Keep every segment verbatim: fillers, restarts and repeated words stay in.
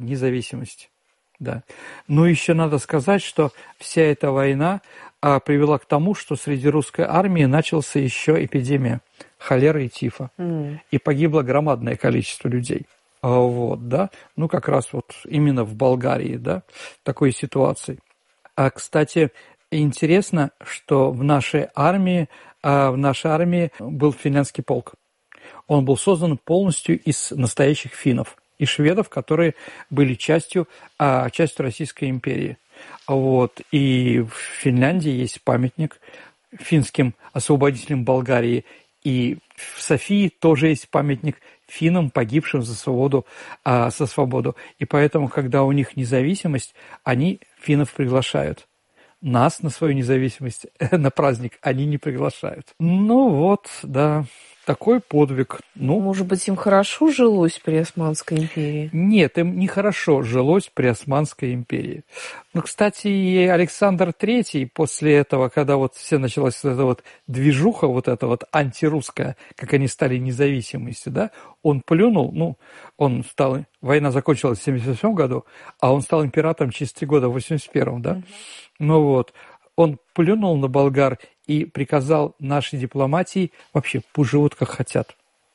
независимость. Да. Но еще надо сказать, что вся эта война а, привела к тому, что среди русской армии начался еще эпидемия холеры и тифа. Mm. И погибло громадное количество людей. А, вот, да. Ну, как раз вот именно в Болгарии, да, такой ситуации. А, кстати, интересно, что в нашей армии, а, в нашей армии был финляндский полк. Он был создан полностью из настоящих финнов и шведов, которые были частью, а, частью Российской империи. Вот. И в Финляндии есть памятник финским освободителям Болгарии. И в Софии тоже есть памятник финнам, погибшим за свободу, а, за свободу. И поэтому, когда у них независимость, они финнов приглашают. Нас на свою независимость, на праздник, они не приглашают. Ну вот, да. Такой подвиг. Ну, может быть, им хорошо жилось при Османской империи? Нет, им нехорошо жилось при Османской империи. Ну, кстати, и Александр Третий после этого, когда вот все началась вот эта вот движуха, вот эта вот антирусская, как они стали независимостью, да, он плюнул, ну, он стал, война закончилась в семьдесят восьмом году, а он стал императором через три года, в восемьдесят первом, да. Угу. Ну вот, он плюнул на болгар и приказал нашей дипломатии вообще пусть живут как хотят.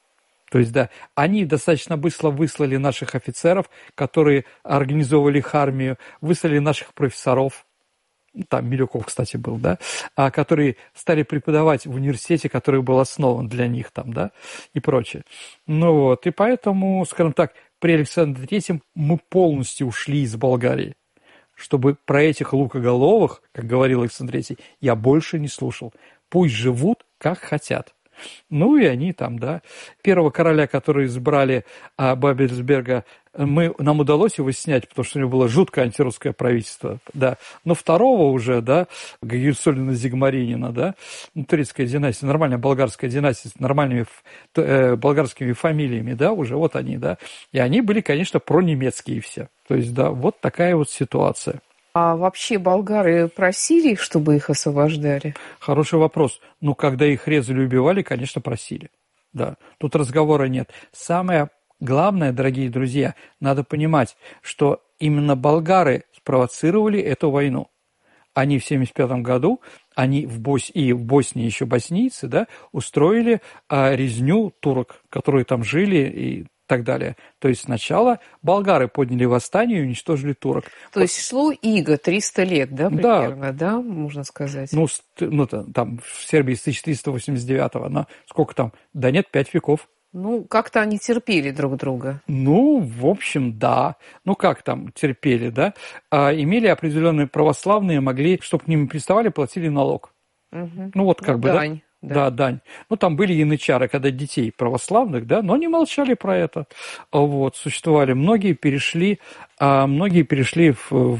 То есть, да, они достаточно быстро выслали наших офицеров, которые организовывали их армию, выслали наших профессоров, там Милюков, кстати, был, да, а, которые стали преподавать в университете, который был основан для них там, да, и прочее. Ну вот, и поэтому, скажем так, при Александре Третьем мы полностью ушли из Болгарии, чтобы про этих лукоголовых, как говорил Александр Третий, я больше не слушал. Пусть живут, как хотят. Ну и они там, да. Первого короля, который избрали а, Бабельсберга, мы, нам удалось его снять, потому что у него было жуткое антирусское правительство, да. Но второго уже, да, Гагельсолина Зигмаринина, да, ну, турецкая династия, нормальная болгарская династия с нормальными э, болгарскими фамилиями, да, уже вот они, да. И они были, конечно, пронемецкие все. То есть, да, вот такая вот ситуация. А вообще болгары просили, чтобы их освобождали? Хороший вопрос. Ну, когда их резали и убивали, конечно, просили. Да, тут разговора нет. Самое главное, дорогие друзья, надо понимать, что именно болгары спровоцировали эту войну. Они в семьдесят пятом году, они в Бос... и в Боснии еще боснийцы, да, устроили а, резню турок, которые там жили и так далее. То есть сначала болгары подняли восстание и уничтожили турок. То вот. Есть шло иго триста лет, да, примерно, да, да можно сказать? Ну, ну, там в Сербии с тысяча триста восемьдесят девятого, на сколько там? Да нет, пять веков. Ну, как-то они терпели друг друга. Ну, в общем, да. Ну, как там терпели, да? А, имели определенные православные, могли, чтобы к ним приставали, платили налог. Угу. Ну, вот как ну, бы, дань. да? Да. да, дань. Ну, там были янычары, когда детей православных, да, но они молчали про это. Вот, существовали. Многие перешли, а многие перешли в, в,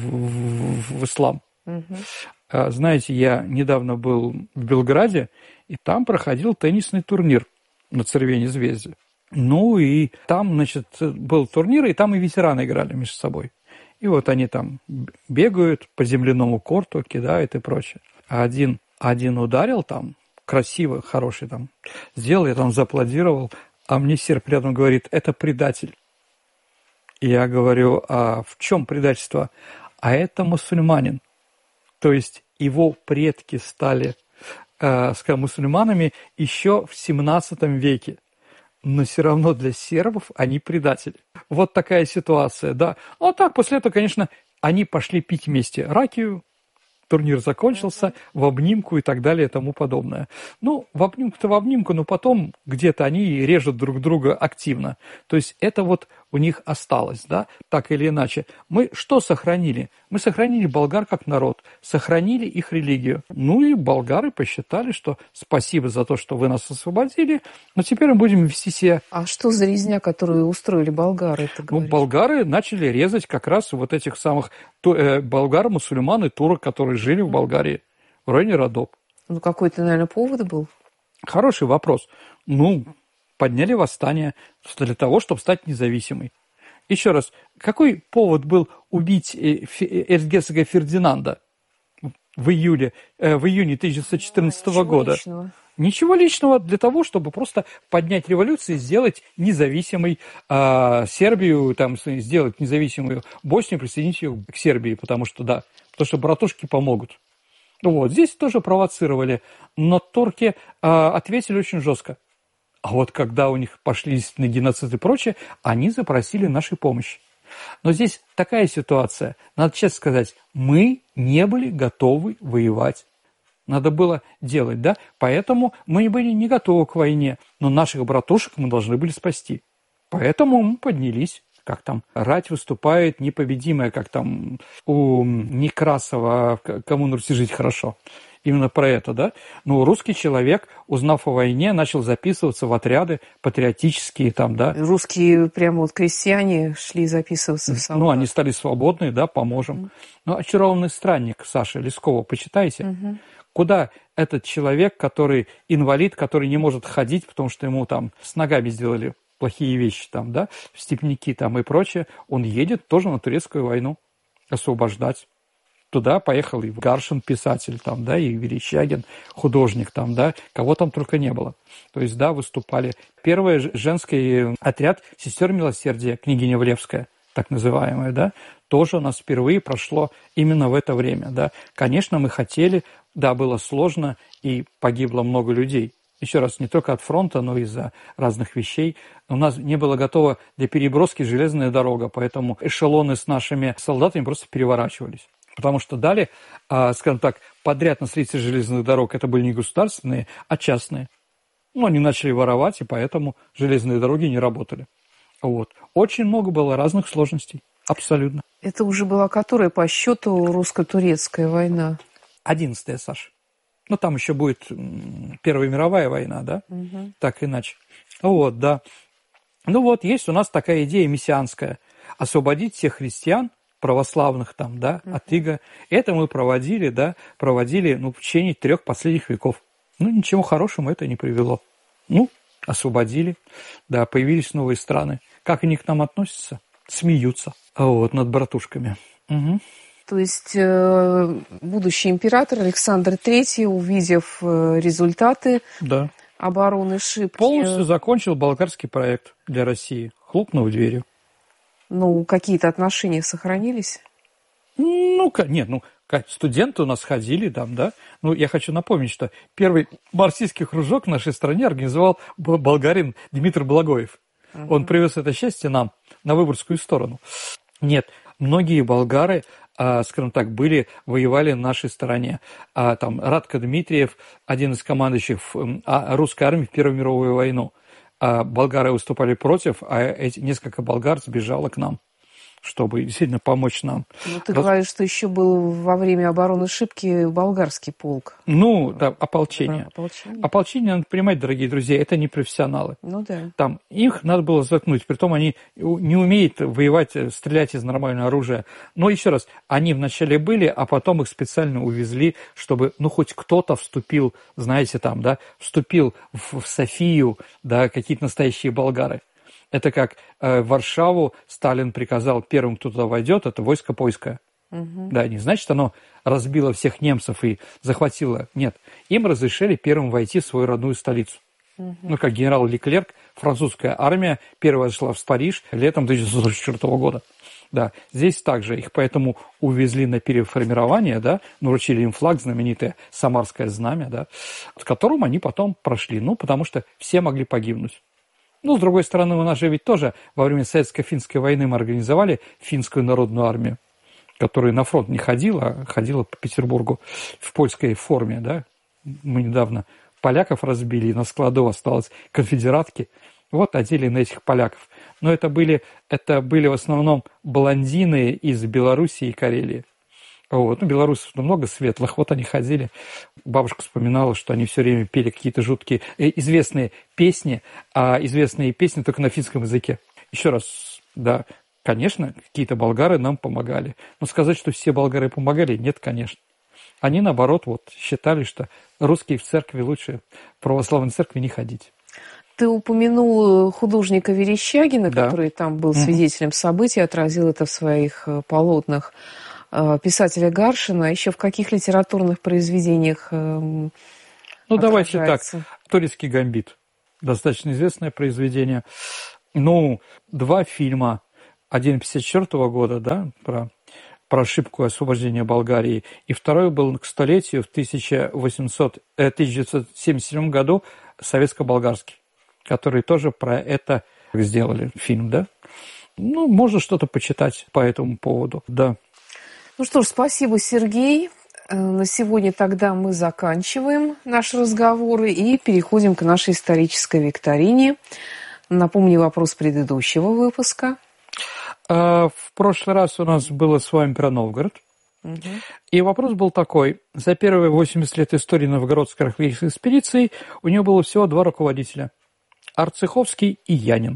в, в ислам. Угу. А, знаете, я недавно был в Белграде, и там проходил теннисный турнир на Цервени Звезде. Ну, и там, значит, был турнир, и там и ветераны играли между собой. И вот они там бегают по земляному корту, кидают и прочее. А один, один ударил там, красиво, хороший там, сделал, я там зааплодировал, а мне серб рядом говорит, это предатель. И я говорю, а в чем предательство? А это мусульманин. То есть его предки стали, э, скажем, мусульманами еще в семнадцатом веке. Но все равно для сербов они предатели. Вот такая ситуация, да. А так, после этого, конечно, они пошли пить вместе ракию, турнир закончился, в обнимку и так далее и тому подобное. Ну, в обнимку-то в обнимку, но потом где-то они режут друг друга активно. То есть это вот у них осталось, да, так или иначе. Мы что сохранили? Мы сохранили болгар как народ, сохранили их религию. Ну и болгары посчитали, что спасибо за то, что вы нас освободили, но теперь мы будем вести себя... А что за резня, которую устроили болгары? Ну, болгары начали резать как раз вот этих самых э, болгар, мусульман и турок, которые жили в Болгарии, в районе Родоп. Ну, какой-то, наверное, повод был? Хороший вопрос. Ну, подняли восстание для того, чтобы стать независимой. Еще раз, какой повод был убить эрцгерцога Фердинанда в июле, э, в июне тысяча девятьсот четырнадцатого года? Ничего личного, для того, чтобы просто поднять революцию и сделать независимой э, Сербию, там, сделать независимую Боснию, присоединить ее к Сербии, потому что, да, потому что братушки помогут. Вот, здесь тоже провоцировали, но турки э, ответили очень жестко. А вот когда у них пошли на геноцид и прочее, они запросили нашей помощи. Но здесь такая ситуация, надо честно сказать, мы не были готовы воевать. Надо было делать, да? Поэтому мы были не готовы к войне, но наших братушек мы должны были спасти. Поэтому мы поднялись, как там рать выступает непобедимая, как там у Некрасова «Кому на Руси жить хорошо». Именно про это, да? Ну, русский человек, узнав о войне, начал записываться в отряды патриотические там, да. Русские прямо вот крестьяне шли записываться в солдат. Ну, они стали свободные, да, поможем. Mm. Ну, «Очарованный странник» Саши Лескова, почитайте. Mm-hmm. Куда этот человек, который инвалид, который не может ходить, потому что ему там с ногами сделали плохие вещи, там, да, степняки там и прочее, он едет тоже на турецкую войну освобождать. Туда поехал и Гаршин, писатель, там, да, и Верещагин, художник, там, да, кого там только не было. То есть, да, выступали. Первый женский отряд сестер милосердия, княгиня Влевская, так называемая, да, тоже у нас впервые прошло именно в это время, да. Конечно, мы хотели, да, было сложно, и погибло много людей. Еще раз, не только от фронта, но и из-за разных вещей. У нас не было готова для переброски железная дорога, поэтому эшелоны с нашими солдатами просто переворачивались. Потому что дали, скажем так, подряд на строительство железных дорог, это были не государственные, а частные. Ну, они начали воровать, и поэтому железные дороги не работали. Вот. Очень много было разных сложностей. Абсолютно. Это уже была которая по счету русско-турецкая война? Одиннадцатая, Саша. Ну, там еще будет Первая мировая война, да? Угу. Так иначе. Вот, да. Ну вот, есть у нас такая идея мессианская. Освободить всех христиан, православных там, да, uh-huh. от ига. Это мы проводили, да, проводили, ну, в течение трех последних веков. Ну, ничего хорошего это не привело. Ну, освободили, да, появились новые страны. Как они к нам относятся? Смеются, вот, над братушками. Угу. То есть э, будущий император Александр Третий, увидев э, результаты да. обороны Шипки... полностью закончил болгарский проект для России, хлопнув дверью. Ну, какие-то отношения сохранились? Ну, нет, ну, студенты у нас ходили там, да. Ну, я хочу напомнить, что первый марксистский кружок в нашей стране организовал болгарин Дмитрий Благоев. Uh-huh. Он привез это счастье нам на Выборгскую сторону. Нет, многие болгары, а, скажем так, были, воевали на нашей стороне. А, там Радко Дмитриев, один из командующих а, русской армии в Первую мировую войну. А болгары выступали против, а эти несколько болгар сбежало к нам, чтобы действительно помочь нам. Ну, ты Раз... говоришь, что еще был во время обороны Шипки болгарский полк. Ну, да, ополчение. Ополчение, ополчение надо понимать, дорогие друзья, это не профессионалы. Ну да. Там их надо было заткнуть, притом они не умеют воевать, стрелять из нормального оружия. Но еще раз, они вначале были, а потом их специально увезли, чтобы, ну, хоть кто-то вступил, знаете, там, да, вступил в, в Софию, да, какие-то настоящие болгары. Это как э, в Варшаву Сталин приказал, первым, кто туда войдет, это войско польское. Угу. Да, не значит, оно разбило всех немцев и захватило. Нет, им разрешили первым войти в свою родную столицу. Угу. Ну, как генерал Леклерк, французская армия первая зашла в Париж летом тысяча девятьсот сорок четвёртого года. Да, здесь также их поэтому увезли на переформирование, да, ну, вручили им флаг, знаменитое Самарское знамя, да, с которым они потом прошли, ну, потому что все могли погибнуть. Ну, с другой стороны, у нас же ведь тоже во время Советско-финской войны мы организовали финскую народную армию, которая на фронт не ходила, а ходила по Петербургу в польской форме, да. Мы недавно поляков разбили, и на складу осталось конфедератки. Вот одели на этих поляков. Но это были, это были в основном блондины из Белоруссии и Карелии. Вот. Ну, белорусов много светлых, вот они ходили. Бабушка вспоминала, что они все время пели какие-то жуткие, э, известные песни, а известные песни только на финском языке. Еще раз, да, конечно, какие-то болгары нам помогали. Но сказать, что все болгары помогали, нет, конечно. Они, наоборот, вот, считали, что русские в церкви лучше в православной церкви не ходить. Ты упомянул художника Верещагина, да. который там был свидетелем mm-hmm. событий, отразил это в своих полотнах. Писателя Гаршина, еще в каких литературных произведениях? Ну, Ну, давайте так. «Турецкий гамбит». Достаточно известное произведение. Ну, два фильма. Один пятьдесят четвёртого года, да, про, про ошибку освобождения Болгарии. И второй был к столетию в тысяча девятьсот семьдесят седьмом году советско-болгарский, который тоже про это сделали фильм, да. Ну, можно что-то почитать по этому поводу, да. Ну что ж, спасибо, Сергей. На сегодня тогда мы заканчиваем наш разговор и переходим к нашей исторической викторине. Напомню вопрос предыдущего выпуска. В прошлый раз у нас было с вами про Новгород. Угу. И вопрос был такой. За первые восемьдесят лет истории новгородской археологической экспедиции у нее было всего два руководителя. Арцеховский и Янин.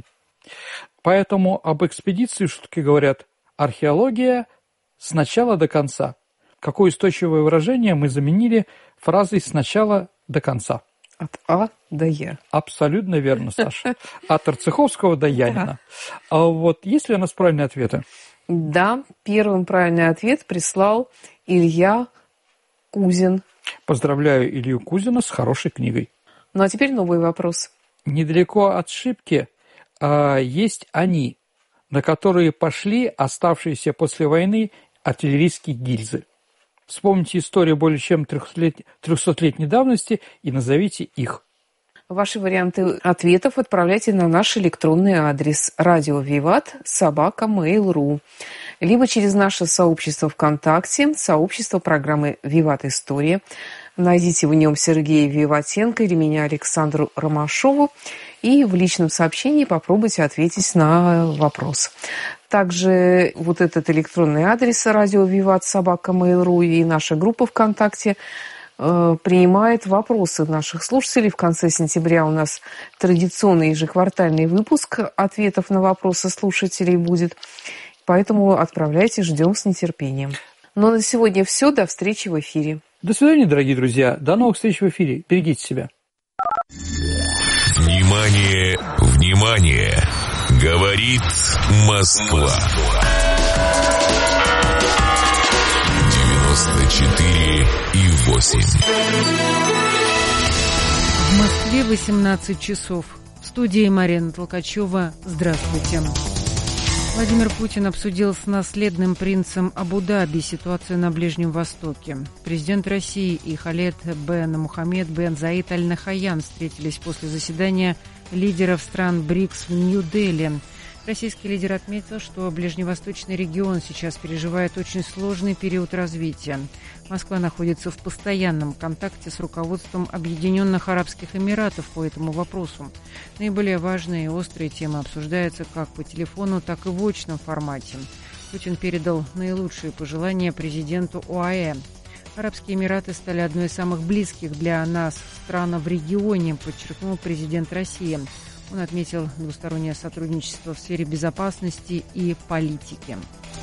Поэтому об экспедиции шутки говорят археология с начала до конца. Какое устойчивое выражение мы заменили фразой «с начала до конца». От А до Я. Абсолютно верно, Саша. От Арцеховского до Янина. А вот есть ли у нас правильные ответы? Да, первым правильный ответ прислал Илья Кузин. Поздравляю Илью Кузина с хорошей книгой. Ну а теперь новый вопрос. Недалеко от Шипки а, есть они, на которые пошли оставшиеся после войны артиллерийские гильзы. Вспомните историю более чем трехсотлетней давности и назовите их. Ваши варианты ответов отправляйте на наш электронный адрес радио Виват собака мейл точка ру либо через наше сообщество ВКонтакте, сообщество программы «Виват История». Найдите в нем Сергея Виватенко или меня, Александру Ромашову, и в личном сообщении попробуйте ответить на вопрос. Также вот этот электронный адрес радио Виват собака мейл точка ру и наша группа ВКонтакте э, принимает вопросы наших слушателей. В конце сентября у нас традиционный ежеквартальный выпуск ответов на вопросы слушателей будет. Поэтому отправляйте, ждем с нетерпением. Но на сегодня все. До встречи в эфире. До свидания, дорогие друзья. До новых встреч в эфире. Берегите себя. Внимание, внимание! Говорит Москва. девяносто четыре и восемь. В Москве восемнадцать часов. В студии Марина Толкачева. Здравствуйте. Владимир Путин обсудил с наследным принцем Абу-Даби ситуацию на Ближнем Востоке. Президент России и Халед бен Мухаммед бен Заид аль-Нахаян встретились после заседания лидеров стран БРИКС в Нью-Дели. Российский лидер отметил, что ближневосточный регион сейчас переживает очень сложный период развития. Москва находится в постоянном контакте с руководством Объединенных Арабских Эмиратов по этому вопросу. Наиболее важные и острые темы обсуждаются как по телефону, так и в очном формате. Путин передал наилучшие пожелания президенту ОАЭ. Арабские Эмираты стали одной из самых близких для нас стран в регионе, подчеркнул президент России. Он отметил двустороннее сотрудничество в сфере безопасности и политики.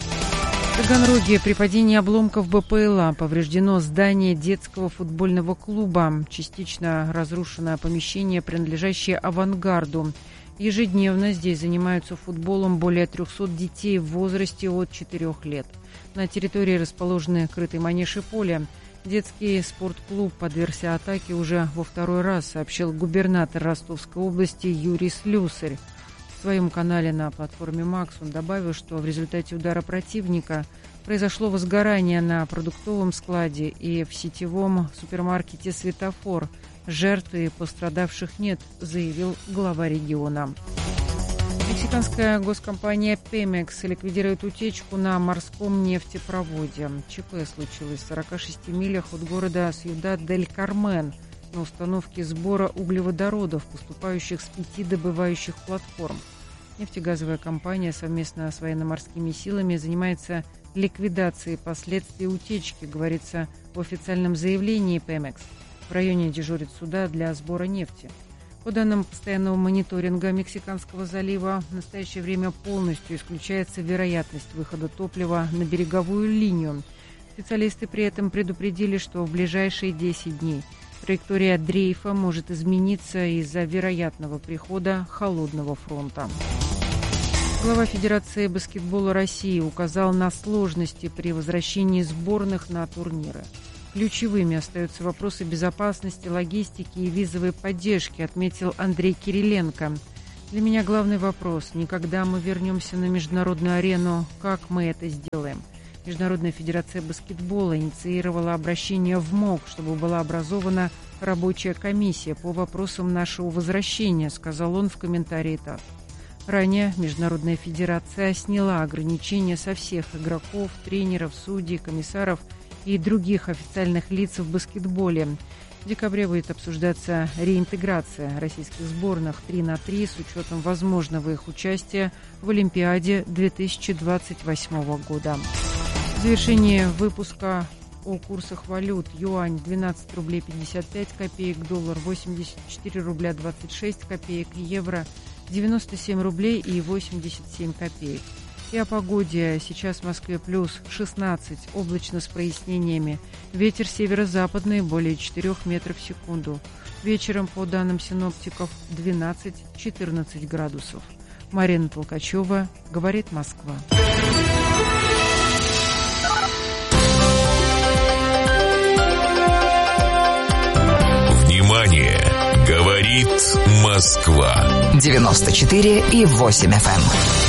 В Таганроге при падении обломков БПЛА повреждено здание детского футбольного клуба. Частично разрушено помещение, принадлежащее «Авангарду». Ежедневно здесь занимаются футболом более трехсот детей в возрасте от четырёх лет. На территории расположены крытый манеж и поле. Детский спортклуб подвергся атаке уже во второй раз, сообщил губернатор Ростовской области Юрий Слюсарь. В своем канале на платформе «Макс» он добавил, что в результате удара противника произошло возгорание на продуктовом складе и в сетевом супермаркете «Светофор». Жертв и пострадавших нет, заявил глава региона. Мексиканская госкомпания «Пемекс» ликвидирует утечку на морском нефтепроводе. ЧП случилось в сорока шести милях от города Сьюдад-дель-Кармен на установке сбора углеводородов, поступающих с пяти добывающих платформ. Нефтегазовая компания совместно с военно-морскими силами занимается ликвидацией последствий утечки, говорится в официальном заявлении «Пемекс». В районе дежурит суда для сбора нефти. По данным постоянного мониторинга Мексиканского залива, в настоящее время полностью исключается вероятность выхода топлива на береговую линию. Специалисты при этом предупредили, что в ближайшие десять дней траектория дрейфа может измениться из-за вероятного прихода холодного фронта. Глава Федерации баскетбола России указал на сложности при возвращении сборных на турниры. Ключевыми остаются вопросы безопасности, логистики и визовой поддержки, отметил Андрей Кириленко. Для меня главный вопрос – не когда мы вернемся на международную арену, как мы это сделаем. Международная федерация баскетбола инициировала обращение в МОК, чтобы была образована рабочая комиссия по вопросам нашего возвращения, сказал он в комментарии ТАСС. Ранее Международная федерация сняла ограничения со всех игроков, тренеров, судей, комиссаров и других официальных лиц в баскетболе. В декабре будет обсуждаться реинтеграция российских сборных три на три с учетом возможного их участия в Олимпиаде две тысячи двадцать восьмого года. В завершении выпуска о курсах валют. Юань двенадцать рублей пятьдесят пять копеек, доллар восемьдесят четыре рубля двадцать шесть копеек, евро девяносто семь рублей и восемьдесят семь копеек. И о погоде. Сейчас в Москве плюс шестнадцать, облачно с прояснениями. Ветер северо-западный более четырех метров в секунду. Вечером, по данным синоптиков, двенадцать-четырнадцать градусов. Марина Толкачева, говорит Москва. Внимание! Говорит Москва. девяносто четыре и восемь эф эм.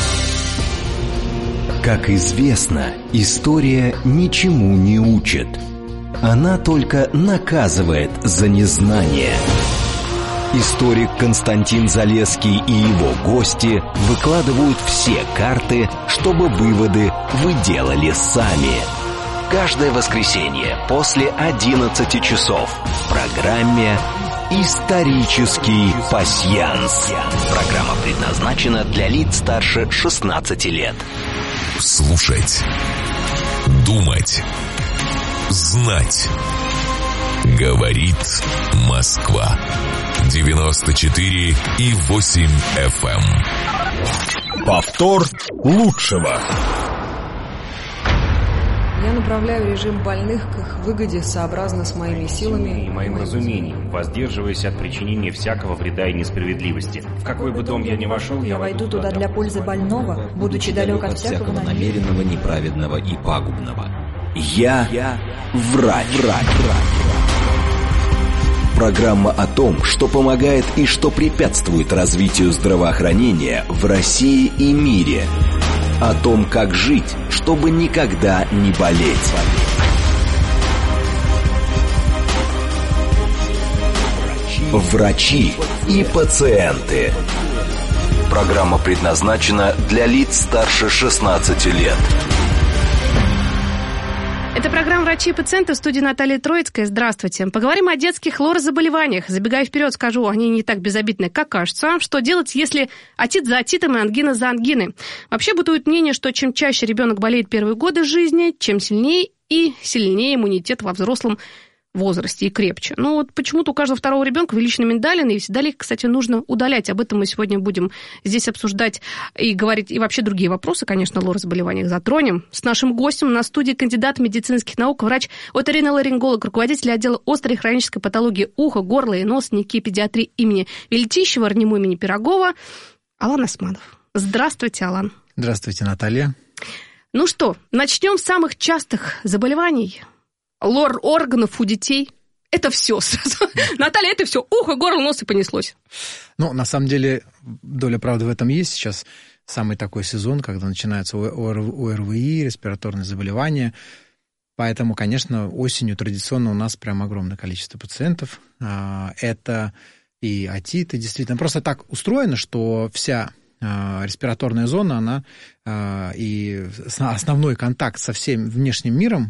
Как известно, история ничему не учит. Она только наказывает за незнание. Историк Константин Залесский и его гости выкладывают все карты, чтобы выводы вы делали сами. Каждое воскресенье после одиннадцати часов в программе «Исторический пасьянс». Программа предназначена для лиц старше шестнадцати лет. Слушать, думать, знать. Говорит Москва. девяносто четыре и восемь эф эм. Повтор лучшего. Я направляю режим больных к их выгоде сообразно с моими силами и моим разумением, воздерживаясь от причинения всякого вреда и несправедливости. В какой бы дом я ни вошел, я войду туда для пользы больного, будучи далек от всякого намеренного, неправедного и пагубного. Я, я врач. врач. Программа о том, что помогает и что препятствует развитию здравоохранения в России и мире. О том, как жить, чтобы никогда не болеть. Врачи и пациенты. Программа предназначена для лиц старше шестнадцати лет. Это программа «Врачи и пациенты», в студии Наталья Троицкая. Здравствуйте. Поговорим о детских лорозаболеваниях. Забегая вперед, скажу, они не так безобидны, как кажется. Что делать, если отит за отитом и ангина за ангиной? Вообще бытует мнение, что чем чаще ребенок болеет первые годы жизни, чем сильнее и сильнее иммунитет во взрослом возрасте и крепче. Ну вот почему-то у каждого второго ребенка увеличены миндалины, и все далее, кстати, нужно удалять. Об этом мы сегодня будем здесь обсуждать и говорить, и вообще другие вопросы, конечно, о лорозаболеваниях затронем. С нашим гостем на студии кандидат медицинских наук, врач, оториноларинголог, руководитель отдела острой хронической патологии уха, горла и носа НИКИ педиатрии имени Вельтищева, РНИМУ имени Пирогова, Алан Османов. Здравствуйте, Алан. Здравствуйте, Наталья. Ну что, начнем с самых частых заболеваний. Лор органов у детей. Это все. Наталья, это все. Ухо, горло, нос и понеслось. Ну, на самом деле, доля правды в этом есть. Сейчас самый такой сезон, когда начинаются ОРВИ, респираторные заболевания. Поэтому, конечно, осенью традиционно у нас прям огромное количество пациентов. Это и отиты, действительно. Просто так устроено, что вся респираторная зона, она и основной контакт со всем внешним миром,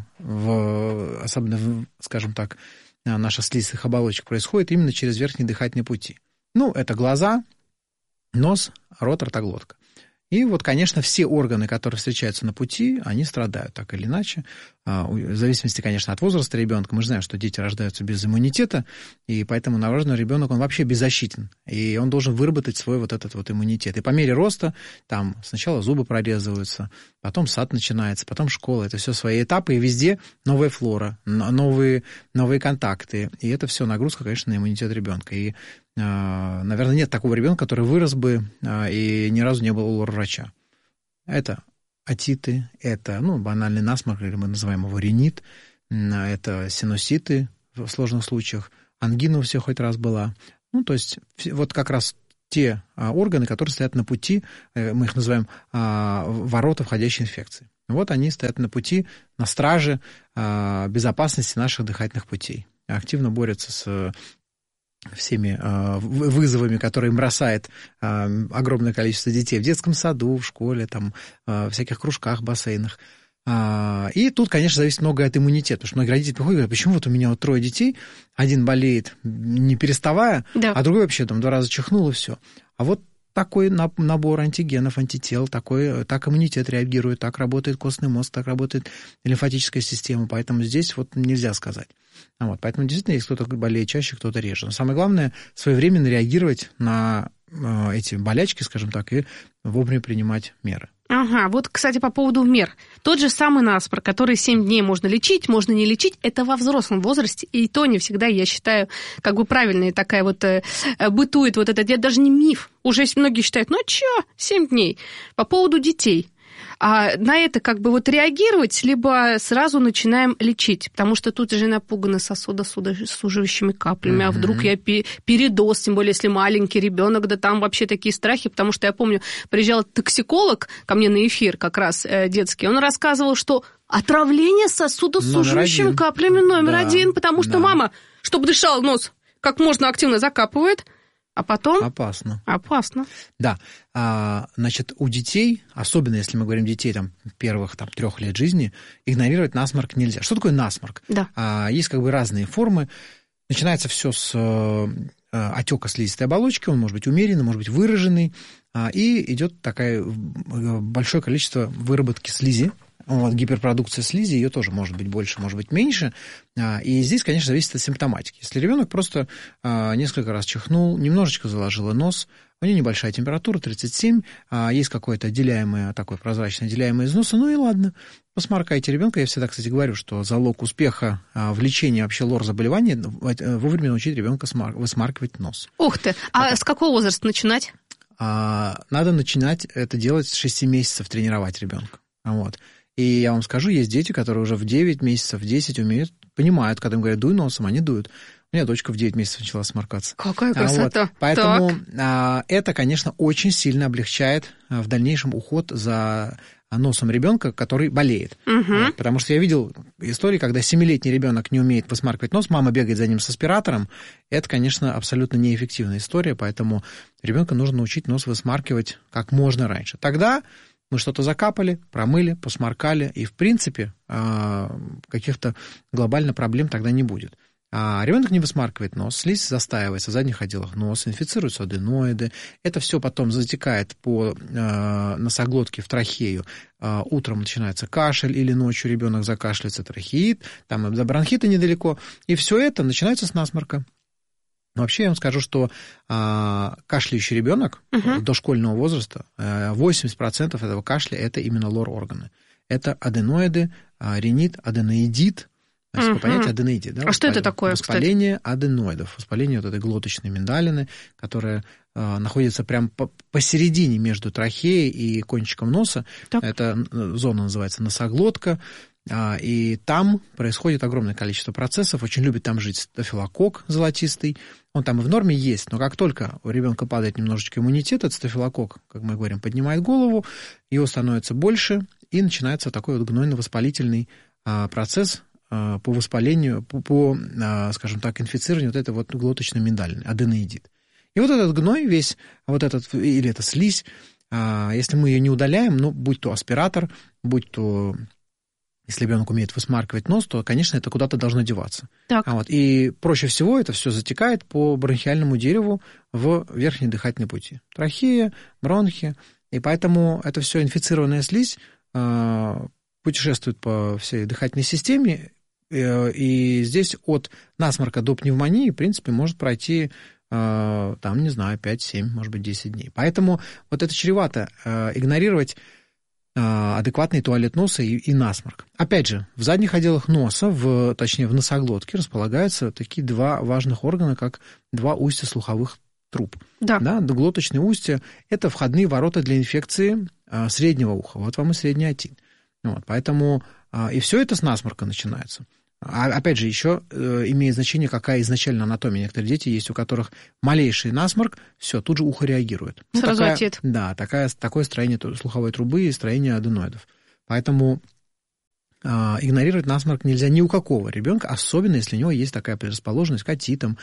в, особенно, в, скажем так, наших слизистых оболочек, происходит именно через верхние дыхательные пути. Ну, это глаза, нос, рот, ротоглотка. И вот, конечно, все органы, которые встречаются на пути, они страдают так или иначе. В зависимости, конечно, от возраста ребенка. Мы же знаем, что дети рождаются без иммунитета, и поэтому новорожденный ребенок, он вообще беззащитен. И он должен выработать свой вот этот вот иммунитет. И по мере роста там сначала зубы прорезываются, потом сад начинается, потом школа. Это все свои этапы, и везде новая флора, новые, новые контакты. И это все нагрузка, конечно, на иммунитет ребенка. И наверное, нет такого ребенка, который вырос бы и ни разу не был у лор-врача. Это отиты, это, ну, банальный насморк, или мы называем его ринит, это синуситы в сложных случаях, ангина у всех хоть раз была. Ну, то есть вот как раз те органы, которые стоят на пути, мы их называем ворота входящей инфекции. Вот они стоят на пути, на страже безопасности наших дыхательных путей. Активно борются с всеми вызовами, которые им бросает огромное количество детей в детском саду, в школе, там, в всяких кружках, бассейнах. И тут, конечно, зависит многое от иммунитета, потому что многие родители приходят и говорят, почему вот у меня вот трое детей, один болеет не переставая, да. а другой вообще там два раза чихнул и все. А вот такой набор антигенов, антител, такой, так иммунитет реагирует, так работает костный мозг, так работает лимфатическая система, поэтому здесь вот нельзя сказать. Вот, поэтому действительно есть кто-то болеет чаще, кто-то реже. Но самое главное своевременно реагировать на эти болячки, скажем так, и вовремя принимать меры. Ага, вот, кстати, по поводу мер. Тот же самый насморк, который семь дней можно лечить, можно не лечить, это во взрослом возрасте, и то не всегда, я считаю, как бы правильная такая вот э, бытует вот это, это даже не миф. Уже многие считают, ну чё, семь дней. По поводу детей. А на это как бы вот реагировать, либо сразу начинаем лечить, потому что тут же напуганы сосудосуживающими каплями, mm-hmm. а вдруг я передоз, тем более если маленький ребенок, да там вообще такие страхи, потому что я помню, приезжал токсиколог ко мне на эфир как раз э, детский, он рассказывал, что отравление сосудосуживающими каплями номер да, один, потому что да. мама, чтобы дышал нос, как можно активно закапывает. А потом... Опасно. Опасно. Да. А, значит, у детей, особенно если мы говорим детей там, первых там, трех лет жизни, игнорировать насморк нельзя. Что такое насморк? Да. А, есть как бы разные формы. Начинается все с а, отека слизистой оболочки, он может быть умеренный, может быть выраженный, а, и идет такое большое количество выработки слизи. Вот, гиперпродукция слизи, ее тоже может быть больше, может быть меньше. И здесь, конечно, зависит от симптоматики. Если ребенок просто несколько раз чихнул, немножечко заложило нос, у него небольшая температура, тридцать семь, есть какое-то отделяемое, такое прозрачное отделяемое из носа, ну и ладно, посморкайте ребенка. Я всегда, кстати, говорю, что залог успеха в лечении вообще лор-заболевания вовремя научить ребенка высмаркивать нос. Ух ты! А вот. С какого возраста начинать? Надо начинать это делать с шести месяцев, тренировать ребенка. Вот. И я вам скажу, есть дети, которые уже в девять месяцев, в десять умеют, понимают, когда им говорят, дуй носом, они дуют. У меня дочка в девять месяцев начала сморкаться. Какая красота! Вот. Поэтому так. это, конечно, очень сильно облегчает в дальнейшем уход за носом ребенка, который болеет. Угу. Потому что я видел истории, когда семилетний ребенок не умеет посмаркивать нос, мама бегает за ним с аспиратором. Это, конечно, абсолютно неэффективная история, поэтому ребенка нужно научить нос высмаркивать как можно раньше. Тогда мы что-то закапали, промыли, посморкали, и, в принципе, каких-то глобально проблем тогда не будет. А ребенок не высмаркивает нос, слизь застаивается в задних отделах носа, инфицируются аденоиды. Это все потом затекает по носоглотке в трахею. Утром начинается кашель или ночью ребенок закашляется, трахеит, там до бронхита недалеко. И все это начинается с насморка. Вообще я вам скажу, что а, кашляющий ребенок uh-huh. дошкольного возраста, восемьдесят процентов этого кашля – это именно лор-органы. Это аденоиды, а, ринит, аденоидит. Uh-huh. Понятие аденоидит. Да? А что это такое, воспаление кстати? Аденоидов, воспаление вот этой глоточной миндалины, которая а, находится прямо по- посередине между трахеей и кончиком носа. Так. Эта зона называется носоглотка. И там происходит огромное количество процессов. Очень любит там жить стафилококк золотистый. Он там и в норме есть, но как только у ребенка падает немножечко иммунитет, этот стафилококк, как мы говорим, поднимает голову, его становится больше, и начинается такой вот гнойно-воспалительный процесс по воспалению, по, по, скажем так, инфицированию вот этой вот глоточной миндалины, аденоидит. И вот этот гной весь, вот этот, или эта слизь, если мы ее не удаляем, ну, будь то аспиратор, будь то... Если ребенок умеет высмаркивать нос, то, конечно, это куда-то должно деваться. Так. А вот, и проще всего это все затекает по бронхиальному дереву в верхние дыхательные пути. Трахея, бронхи. И поэтому это все инфицированная слизь э, путешествует по всей дыхательной системе. Э, и здесь от насморка до пневмонии, в принципе, может пройти, э, там, не знаю, пять-семь, может быть, десять дней. Поэтому вот это чревато э, игнорировать адекватный туалет носа и, и насморк. Опять же, в задних отделах носа, в, точнее в носоглотке, располагаются такие два важных органа, как два устья слуховых труб. Да. Да, глоточные устья – это входные ворота для инфекции а, среднего уха. Вот вам и средний отин. Вот, поэтому а, и все это с насморка начинается. А, опять же, еще э, имеет значение, какая изначально анатомия. Некоторые дети есть, у которых малейший насморк, все, тут же ухо реагирует. Ну, Сразу такая, ответ. Да, такая, такое строение слуховой трубы и строение аденоидов. Поэтому э, игнорировать насморк нельзя ни у какого ребенка, особенно если у него есть такая предрасположенность к отитам,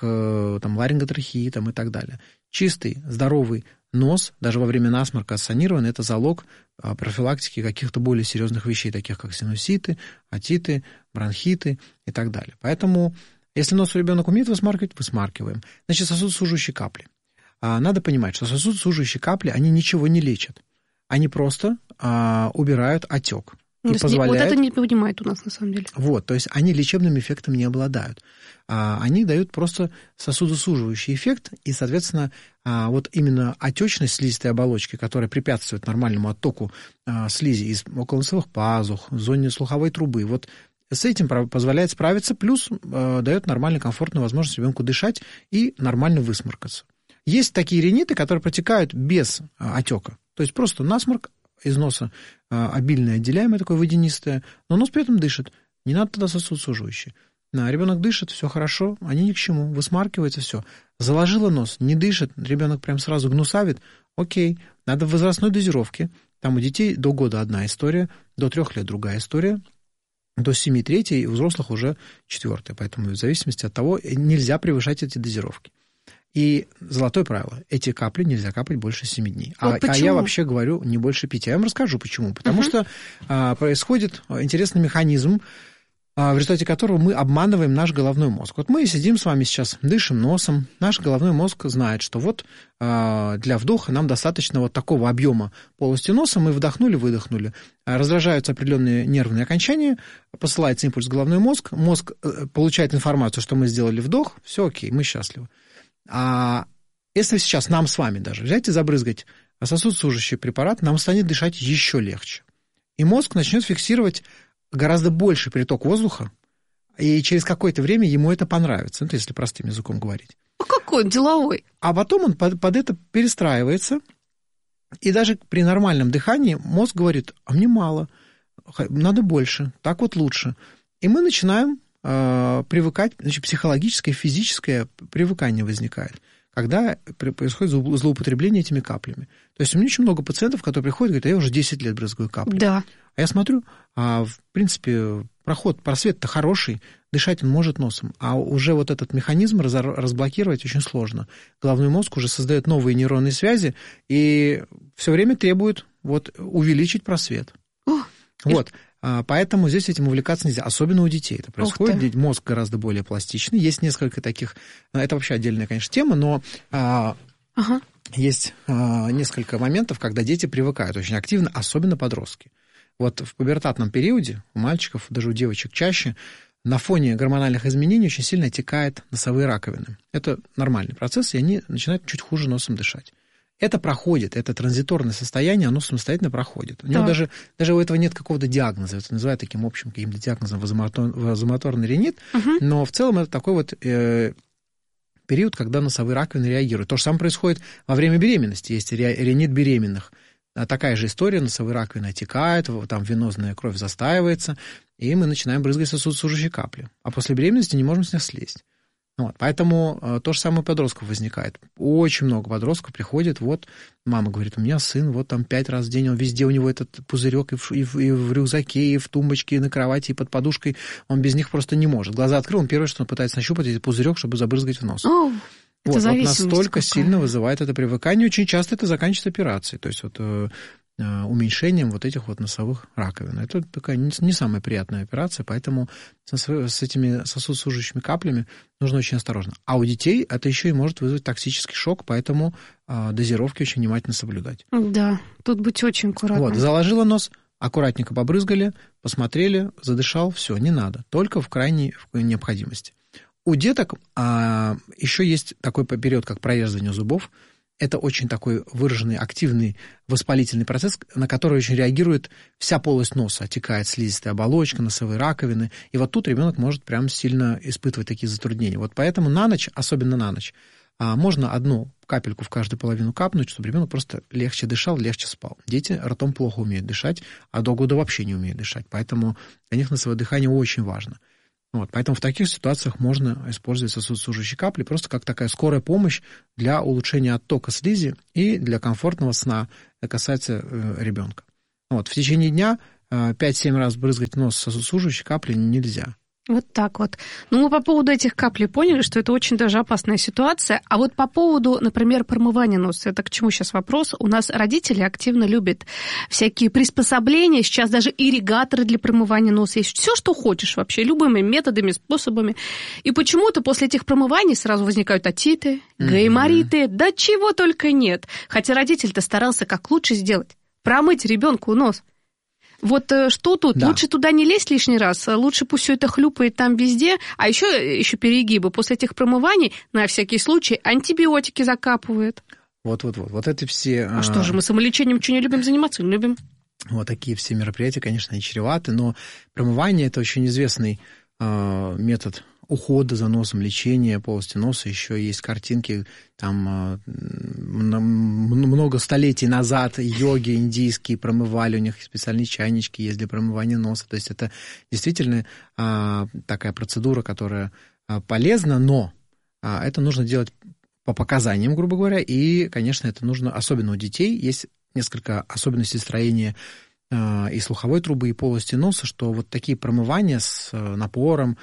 к там, ларинготрахеитам и так далее. Чистый, здоровый нос, даже во время насморка ассонированный, это залог профилактики каких-то более серьезных вещей, таких как синуситы, отиты, бронхиты и так далее. Поэтому, если нос у ребенка умеет высмаркивать, высмаркиваем. Значит, сосудосуживающие капли. Надо понимать, что сосудосуживающие капли, они ничего не лечат. Они просто а, убирают отек. И позволяют... Вот это не понимает у нас на самом деле. Вот, то есть они лечебным эффектом не обладают. А, они дают просто сосудосуживающий эффект, и, соответственно, а, вот именно отечность слизистой оболочки, которая препятствует нормальному оттоку а, слизи из околоносовых пазух, в зоне слуховой трубы, вот с этим позволяет справиться, плюс а, дает нормальную, комфортную возможность ребенку дышать и нормально высморкаться. Есть такие риниты, которые протекают без а, отека, то есть просто насморк, из носа обильное отделяемое, такое водянистое, но нос при этом дышит. Не надо тогда сосудосуживающие. Ребенок дышит, все хорошо, они ни к чему, высмаркивается все. Заложила нос, не дышит, ребенок прям сразу гнусавит, окей, надо в возрастной дозировке. Там у детей до года одна история, до трех лет другая история, до семи третья, и у взрослых уже четвертая. Поэтому в зависимости от того нельзя превышать эти дозировки. И золотое правило, эти капли нельзя капать больше семи дней. Вот а, а я вообще говорю не больше пяти. Я вам расскажу, почему. Потому uh-huh. что а, происходит интересный механизм, а, в результате которого мы обманываем наш головной мозг. Вот мы сидим с вами сейчас, дышим носом. Наш головной мозг знает, что вот а, для вдоха нам достаточно вот такого объема полости носа. Мы вдохнули, выдохнули. Раздражаются определенные нервные окончания, посылается импульс в головной мозг. Мозг получает информацию, что мы сделали вдох. Все окей, мы счастливы. А если сейчас нам с вами даже взять и забрызгать сосудосуживающий препарат, нам станет дышать еще легче. И мозг начнет фиксировать гораздо больший приток воздуха, и через какое-то время ему это понравится, это если простым языком говорить. А какой он деловой? А потом он под, под это перестраивается, и даже при нормальном дыхании мозг говорит, а мне мало, надо больше, так вот лучше. И мы начинаем привыкать, значит, психологическое, физическое привыкание возникает, когда происходит злоупотребление этими каплями. То есть у меня очень много пациентов, которые приходят и говорят, а я уже десять лет брызгаю капли. Да. А я смотрю, а в принципе, проход, просвет-то хороший, дышать он может носом, а уже вот этот механизм разблокировать очень сложно. Головной мозг уже создает новые нейронные связи и все время требует вот, увеличить просвет. О, вот. Поэтому здесь этим увлекаться нельзя, особенно у детей это происходит. Мозг гораздо более пластичный. Есть несколько таких, это вообще отдельная, конечно, тема, но ага. есть несколько моментов, когда дети привыкают очень активно, особенно подростки. Вот в пубертатном периоде у мальчиков, даже у девочек чаще, на фоне гормональных изменений очень сильно отекают носовые раковины. Это нормальный процесс, и они начинают чуть хуже носом дышать. Это проходит, это транзиторное состояние, оно самостоятельно проходит. У него да. даже, даже у этого нет какого-то диагноза, это называют таким общим каким-то диагнозом вазомоторный ринит, угу. но в целом это такой вот э, период, когда носовые раковины реагируют. То же самое происходит во время беременности, есть ринит беременных. Такая же история, носовые раковины отекают, там венозная кровь застаивается, и мы начинаем брызгать сосудосуживающие капли. А после беременности не можем с них слезть. Вот, поэтому э, то же самое у подростков возникает. Очень много подростков приходит, вот мама говорит, у меня сын, вот там пять раз в день, он везде у него этот пузырек и в, и, в, и в рюкзаке, и в тумбочке, и на кровати, и под подушкой, он без них просто не может. Глаза открыл, он первое, что он пытается нащупать, этот пузырек, чтобы забрызгать в нос. О, вот, это вот настолько какая. сильно вызывает это привыкание, очень часто это заканчивается операцией, то есть вот э, уменьшением вот этих вот носовых раковин. Это такая не, не самая приятная операция, поэтому с, с этими сосудосуживающими каплями нужно очень осторожно. А у детей это еще и может вызвать токсический шок, поэтому э, дозировки очень внимательно соблюдать. Да, тут быть очень аккуратным. Вот, заложила нос, аккуратненько побрызгали, посмотрели, задышал, все, не надо, только в крайней необходимости. У деток э, еще есть такой период, как прорезывание зубов. Это очень такой выраженный, активный воспалительный процесс, на который очень реагирует вся полость носа. Отекает слизистая оболочка, носовые раковины. И вот тут ребенок может прям сильно испытывать такие затруднения. Вот поэтому на ночь, особенно на ночь, можно одну капельку в каждую половину капнуть, чтобы ребенок просто легче дышал, легче спал. Дети ртом плохо умеют дышать, а до года вообще не умеют дышать. Поэтому для них носовое дыхание очень важно. Вот, поэтому в таких ситуациях можно использовать сосудосуживающие капли просто как такая скорая помощь для улучшения оттока слизи и для комфортного сна. Это касается э, ребенка. Вот, в течение дня э, пять-семь раз брызгать нос сосудосуживающей капли нельзя. Вот так вот. Ну, мы по поводу этих каплей поняли, что это очень даже опасная ситуация. А вот по поводу, например, промывания носа, это к чему сейчас вопрос? У нас родители активно любят всякие приспособления, сейчас даже ирригаторы для промывания носа есть. Все, что хочешь вообще, любыми методами, способами. И почему-то после этих промываний сразу возникают отиты, гаймориты, mm-hmm. да чего только нет. Хотя родитель-то старался как лучше сделать. Промыть ребенку нос. Вот что тут? Да. Лучше туда не лезть лишний раз, лучше пусть все это хлюпает там везде, а еще, еще перегибы. После этих промываний на всякий случай антибиотики закапывают. Вот-вот-вот. Вот это все... А, а что же, мы самолечением что не любим заниматься? Не любим. Вот такие все мероприятия, конечно, и чреваты, но промывание – это очень известный э, метод ухода за носом, лечения полости носа. Еще есть картинки, там много столетий назад йоги индийские промывали, у них специальные чайнички есть для промывания носа. То есть это действительно а, такая процедура, которая а, полезна, но а, это нужно делать по показаниям, грубо говоря, и, конечно, это нужно, особенно у детей, есть несколько особенностей строения и слуховой трубы, и полости носа, что вот такие промывания с напором,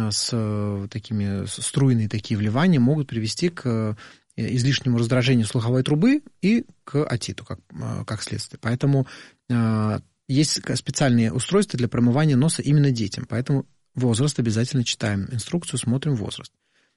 с такими струйные такие вливания могут привести к излишнему раздражению слуховой трубы и к отиту, как, как следствие. Поэтому есть специальные устройства для промывания носа именно детям. Поэтому возраст обязательно читаем инструкцию, смотрим возраст.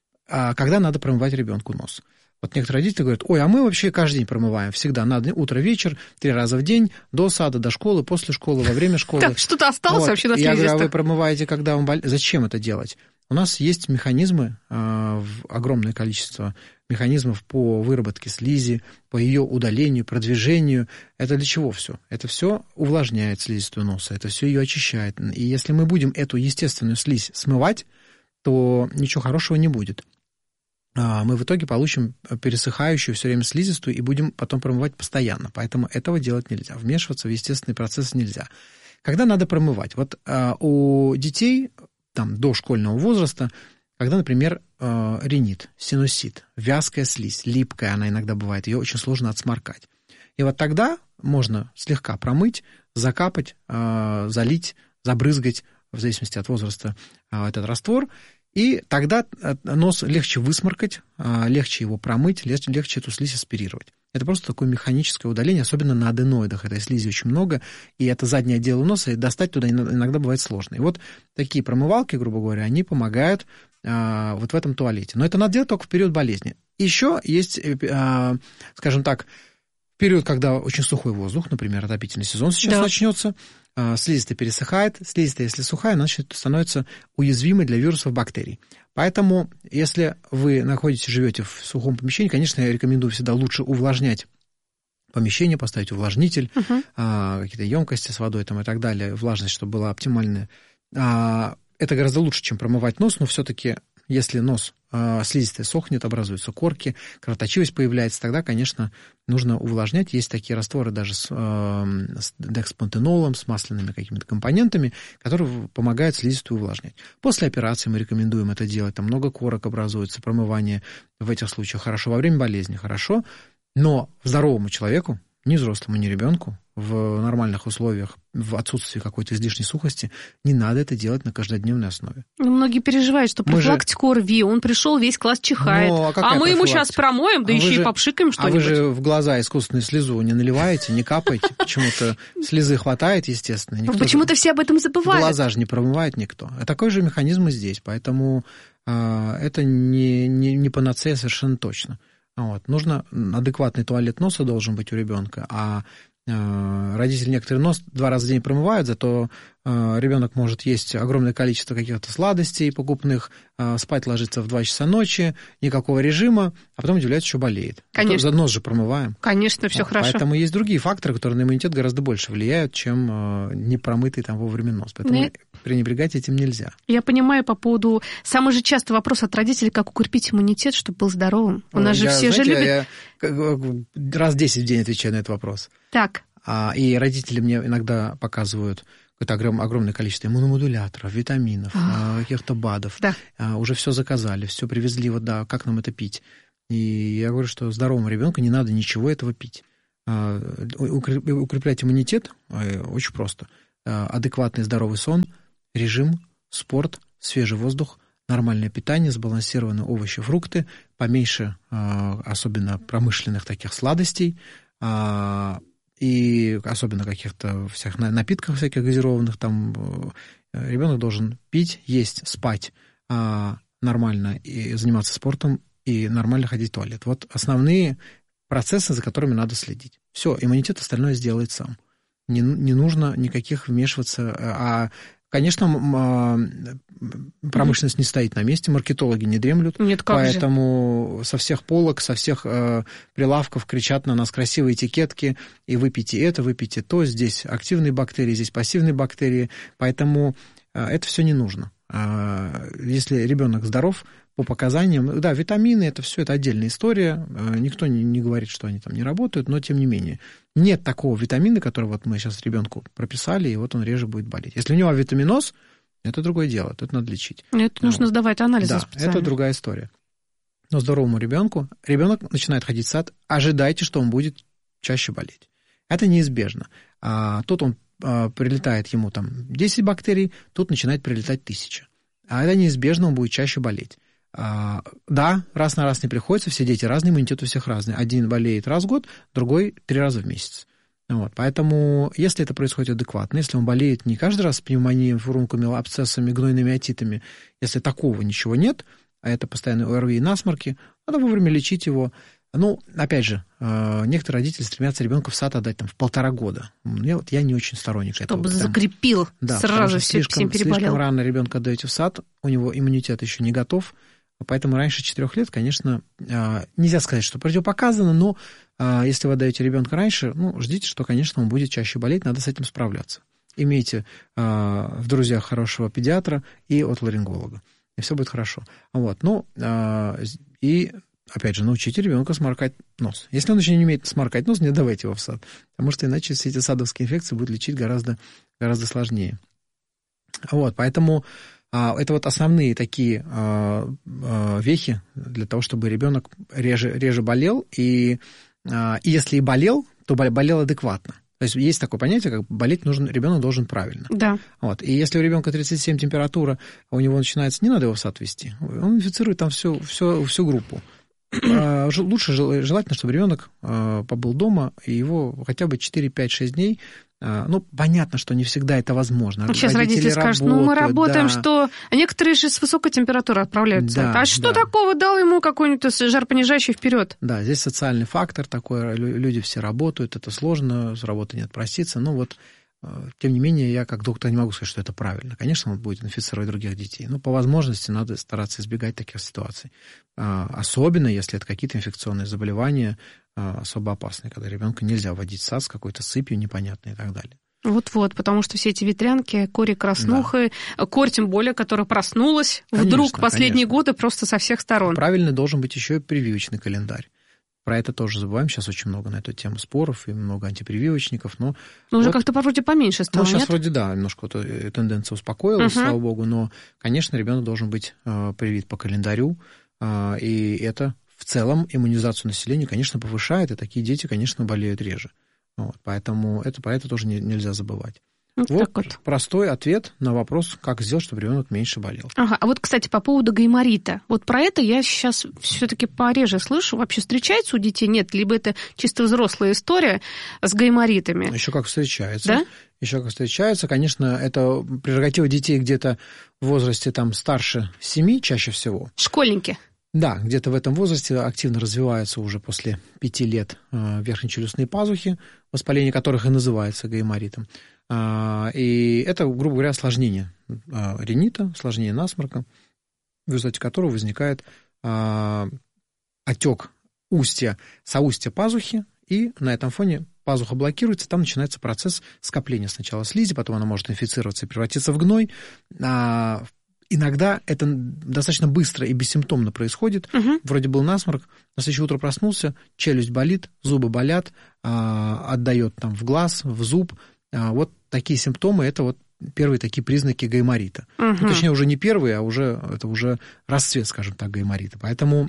А когда надо промывать ребенку нос? Вот некоторые родители говорят, ой, а мы вообще каждый день промываем, всегда, надо утро-вечер, три раза в день, до сада, до школы, после школы, во время школы. Так, что-то осталось вот. Вообще на слизистых? Я говорю, а вы промываете, когда он болеет? Зачем это делать? У нас есть механизмы, огромное количество механизмов по выработке слизи, по ее удалению, продвижению. Это для чего все? Это все увлажняет слизистую носа, это все ее очищает. И если мы будем эту естественную слизь смывать, то ничего хорошего не будет. Мы в итоге получим пересыхающую все время слизистую и будем потом промывать постоянно. Поэтому этого делать нельзя. Вмешиваться в естественный процесс нельзя. Когда надо промывать? Вот у детей там, до школьного возраста, когда, например, ринит, синусит, вязкая слизь, липкая она иногда бывает, ее очень сложно отсморкать. И вот тогда можно слегка промыть, закапать, залить, забрызгать, в зависимости от возраста, этот раствор. И тогда нос легче высморкать, легче его промыть, легче, легче эту слизь аспирировать. Это просто такое механическое удаление, особенно на аденоидах. Этой слизи очень много, и это заднее отдело носа, и достать туда иногда бывает сложно. И вот такие промывалки, грубо говоря, они помогают а, вот в этом туалете. Но это надо делать только в период болезни. Еще есть, а, скажем так, период, когда очень сухой воздух, например, отопительный сезон сейчас да. начнется, слизистая пересыхает, слизистая, если сухая, значит, становится уязвимой для вирусов, бактерий. Поэтому, если вы находитесь, живете в сухом помещении, конечно, я рекомендую всегда лучше увлажнять помещение, поставить увлажнитель, uh-huh. а, какие-то емкости с водой там, и так далее, влажность, чтобы была оптимальная. А, это гораздо лучше, чем промывать нос, но все-таки, если нос а, слизистая сохнет, образуются корки, кровоточивость появляется, тогда, конечно, нужно увлажнять. Есть такие растворы даже с, а, с декспантенолом, с масляными какими-то компонентами, которые помогают слизистую увлажнять. После операции мы рекомендуем это делать. Там много корок образуется, промывание в этих случаях хорошо. Во время болезни хорошо, но здоровому человеку, ни взрослому, ни ребенку, в нормальных условиях, в отсутствии какой-то излишней сухости, не надо это делать на каждодневной основе. Многие переживают, что профилактику же... ОРВИ, он пришел, весь класс чихает. Ну, а а мы ему сейчас промоем, да а еще же... и попшикаем что-нибудь. А вы же в глаза искусственную слезу не наливаете, не капаете, почему-то слезы хватает, естественно. Почему-то все об этом забывают. Глаза же не промывает никто. Такой же механизм и здесь, поэтому это не панацея совершенно точно. Вот. Нужно адекватный туалет носа должен быть у ребенка, а э, родители некоторые нос два раза в день промывают, зато э, ребенок может есть огромное количество каких-то сладостей покупных, э, спать ложится в два часа ночи, никакого режима, а потом удивляется, что болеет. Конечно. За нос же промываем. Конечно, все вот. хорошо. Поэтому есть другие факторы, которые на иммунитет гораздо больше влияют, чем э, непромытый там вовремя нос. Поэтому Нет. пренебрегать этим нельзя. Я понимаю по поводу... Самый же частый вопрос от родителей, как укрепить иммунитет, чтобы был здоровым. У нас я, же все знаете, же любят... Я раз десять в день отвечаю на этот вопрос. Так. И родители мне иногда показывают какое-то огромное количество иммуномодуляторов, витаминов, А. каких-то БАДов. Да. Уже все заказали, все привезли, вот да, как нам это пить? И я говорю, что здоровому ребенку не надо ничего этого пить. Укреплять иммунитет очень просто. Адекватный здоровый сон, режим, спорт, свежий воздух, нормальное питание, сбалансированные овощи, фрукты, поменьше особенно промышленных таких сладостей, и особенно каких-то всех напитков всяких газированных. Там ребенок должен пить, есть, спать нормально и заниматься спортом, и нормально ходить в туалет. Вот основные процессы, за которыми надо следить. Все, иммунитет остальное сделает сам. Не, не нужно никаких вмешиваться. А, конечно, промышленность не стоит на месте, маркетологи не дремлют. Нет, как поэтому же? Со всех полок, со всех э, прилавков кричат на нас красивые этикетки, и выпейте это, выпейте то. Здесь активные бактерии, здесь пассивные бактерии. Поэтому э, это все не нужно. Э, если ребенок здоров, по показаниям, да, витамины, это все, это отдельная история, никто не, не говорит, что они там не работают, но тем не менее. Нет такого витамина, который вот мы сейчас ребенку прописали, и вот он реже будет болеть. Если у него витаминоз, это другое дело, это надо лечить. Это ну, нужно сдавать анализы да, специально. Это другая история. Но здоровому ребенку, ребенок начинает ходить в сад, ожидайте, что он будет чаще болеть. Это неизбежно. А, тут он а, прилетает ему там десять бактерий, тут начинает прилетать тысяча. А это неизбежно, он будет чаще болеть. А, да, раз на раз не приходится, все дети разные, иммунитет у всех разный. Один болеет раз в год, другой три раза в месяц. Вот, поэтому, если это происходит адекватно, если он болеет не каждый раз с пневмонией, фурункулами, абсцессами, гнойными отитами, если такого ничего нет, а это постоянные ОРВИ и насморки, надо вовремя лечить его. Ну, опять же, некоторые родители стремятся ребенка в сад отдать там, в полтора года. Я, вот, я не очень сторонник Чтобы этого. Чтобы закрепил, да, сразу все, слишком, всем переболел. Слишком рано ребенка отдаете в сад, у него иммунитет еще не готов, поэтому раньше четырёх лет, конечно, нельзя сказать, что противопоказано, но если вы отдаете ребенка раньше, ну, ждите, что, конечно, он будет чаще болеть, надо с этим справляться. Имейте в друзьях хорошего педиатра и отоларинголога, и все будет хорошо. Вот, ну, и... Опять же, научите ребенка сморкать нос. Если он еще не умеет сморкать нос, не давайте его в сад, потому что иначе все эти садовские инфекции будут лечить гораздо, гораздо сложнее. Вот, поэтому а, это вот основные такие а, а, вехи для того, чтобы ребенок реже, реже болел, и, а, и если и болел, то болел адекватно. То есть есть такое понятие, как болеть нужен, ребенок должен правильно. Да. Вот. И если у ребенка тридцать семь температура, а у него начинается, не надо его в сад вести, он инфицирует там всю, всю, всю группу. Лучше желательно, чтобы ребенок побыл дома, и его хотя бы четыре, пять, шесть дней. Ну, понятно, что не всегда это возможно. Сейчас родители, родители скажут, работают, ну, мы работаем, да. что... А некоторые же с высокой температурой отправляются. Да, а что да. такого? Дал ему какой-нибудь жаропонижающий вперед. Да, здесь социальный фактор такой. Люди все работают, это сложно, с работы не отпроситься. Ну, вот, тем не менее, я как доктор не могу сказать, что это правильно. Конечно, он будет инфицировать других детей. Но по возможности надо стараться избегать таких ситуаций. Особенно, если это какие-то инфекционные заболевания особо опасные, когда ребенка нельзя вводить в сад с какой-то сыпью непонятной и так далее. Вот-вот, потому что все эти ветрянки, кори краснухи, да. корь тем более, которая проснулась конечно, вдруг последние конечно. годы просто со всех сторон. Правильный должен быть еще и прививочный календарь. Про это тоже забываем. Сейчас очень много на эту тему споров и много антипрививочников. Но ну, уже вот, как-то вроде поменьше стало, Ну, сейчас нет? вроде, да, немножко вот тенденция успокоилась, uh-huh. слава богу. Но, конечно, ребенок должен быть э, привит по календарю. Э, и это в целом иммунизацию населения, конечно, повышает. И такие дети, конечно, болеют реже. Вот, поэтому это, про это тоже не, нельзя забывать. Вот, вот, вот простой ответ на вопрос, как сделать, чтобы ребенок меньше болел. Ага, а вот, кстати, по поводу гайморита. Вот про это я сейчас все-таки пореже слышу. Вообще встречается у детей? Нет, либо это чисто взрослая история с гайморитами? Еще как встречается. Да? Еще как встречается. Конечно, это прерогатива детей где-то в возрасте там, старше семи чаще всего. Школьники. Да, где-то в этом возрасте активно развиваются уже после пяти лет верхнечелюстные пазухи, воспаление которых и называется гайморитом. И это, грубо говоря, осложнение ринита, осложнение насморка, в результате которого возникает отек устья, соустья пазухи, и на этом фоне пазуха блокируется, там начинается процесс скопления сначала слизи, потом она может инфицироваться и превратиться в гной. Иногда это достаточно быстро и бессимптомно происходит. Угу. Вроде был насморк, на следующее утро проснулся, челюсть болит, зубы болят, отдает там в глаз, в зуб. Вот такие симптомы – это вот первые такие признаки гайморита. Угу. Ну, точнее, уже не первые, а уже, это уже расцвет, скажем так, гайморита. Поэтому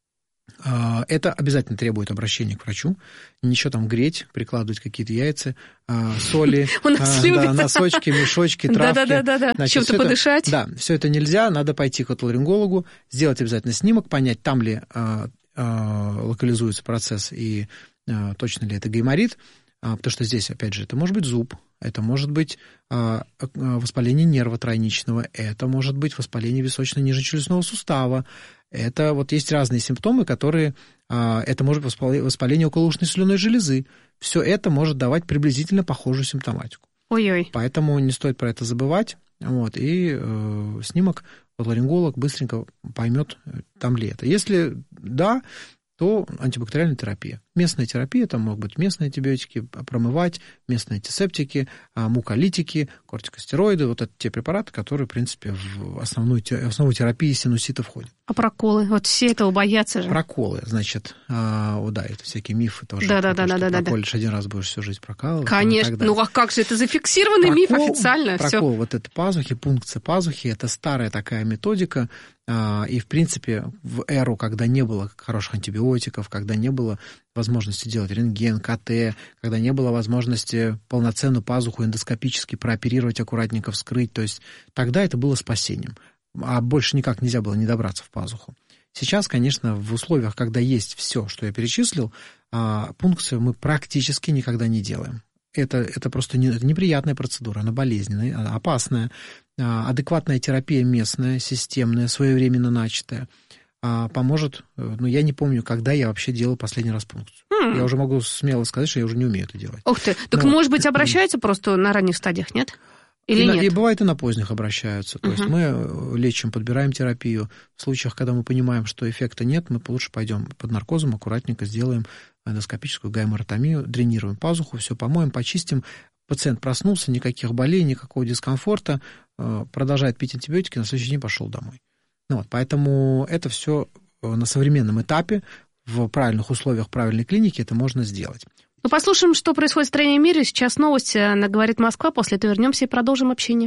э, это обязательно требует обращения к врачу. Ничего там греть, прикладывать какие-то яйца, э, соли, э, да, носочки, мешочки, травки. Да-да-да, чем-то подышать. Да, все это нельзя, надо пойти к отоларингологу, сделать обязательно снимок, понять, там ли э, э, локализуется процесс и э, точно ли это гайморит. Потому что здесь, опять же, это может быть зуб, это может быть а, воспаление нерва тройничного, это может быть воспаление височно-нижнечелюстного сустава. Это вот есть разные симптомы, которые... А, это может быть воспаление околоушной слюнной железы. Все это может давать приблизительно похожую симптоматику. Ой-ой. Поэтому не стоит про это забывать. Вот, и э, снимок отоларинголог быстренько поймет, там ли это. Если да, то антибактериальная терапия. Местная терапия, там могут быть местные антибиотики, промывать, местные антисептики, муколитики, кортикостероиды. Вот это те препараты, которые, в принципе, в основную, в основу терапии синусита входят. А проколы? Вот все этого боятся же. Проколы, значит, а, о, да, это всякие мифы тоже. Да, да, да, да, да. Проколешь один раз, будешь всю жизнь прокалывать. Конечно. Ну а как же, это зафиксированный прокол, миф официально. Прокол, все. Вот это пазухи, пункция пазухи, это старая такая методика. А, и, в принципе, в эру, когда не было хороших антибиотиков, когда не было возможности делать рентген, КТ, когда не было возможности полноценную пазуху эндоскопически прооперировать, аккуратненько вскрыть, то есть тогда это было спасением. А больше никак нельзя было не добраться в пазуху. Сейчас, конечно, в условиях, когда есть все, что я перечислил, пункцию мы практически никогда не делаем. Это, это просто не, это неприятная процедура, она болезненная, она опасная. Адекватная терапия местная, системная, своевременно начатая, поможет. Ну, я не помню, когда я вообще делал последний раз пункцию. Mm. Я уже могу смело сказать, что я уже не умею это делать. Ух ты, так, Но, может быть, обращаются просто на ранних стадиях, нет? Или и, нет? И бывает и на поздних обращаются. То uh-huh. есть мы лечим, подбираем терапию. В случаях, когда мы понимаем, что эффекта нет, мы лучше пойдем под наркозом, аккуратненько сделаем эндоскопическую гайморотомию, дренируем пазуху, все помоем, почистим. Пациент проснулся, никаких болей, никакого дискомфорта, продолжает пить антибиотики, на следующий день пошел домой. Ну, вот, поэтому это все на современном этапе, в правильных условиях правильной клиники это можно сделать. Ну, послушаем, что происходит в стране и мире. Сейчас новости на «Говорит Москва». После этого вернемся и продолжим общение.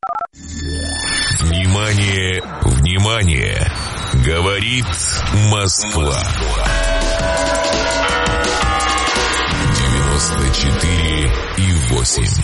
Внимание, внимание! Говорит Москва. девяносто четыре и восемь.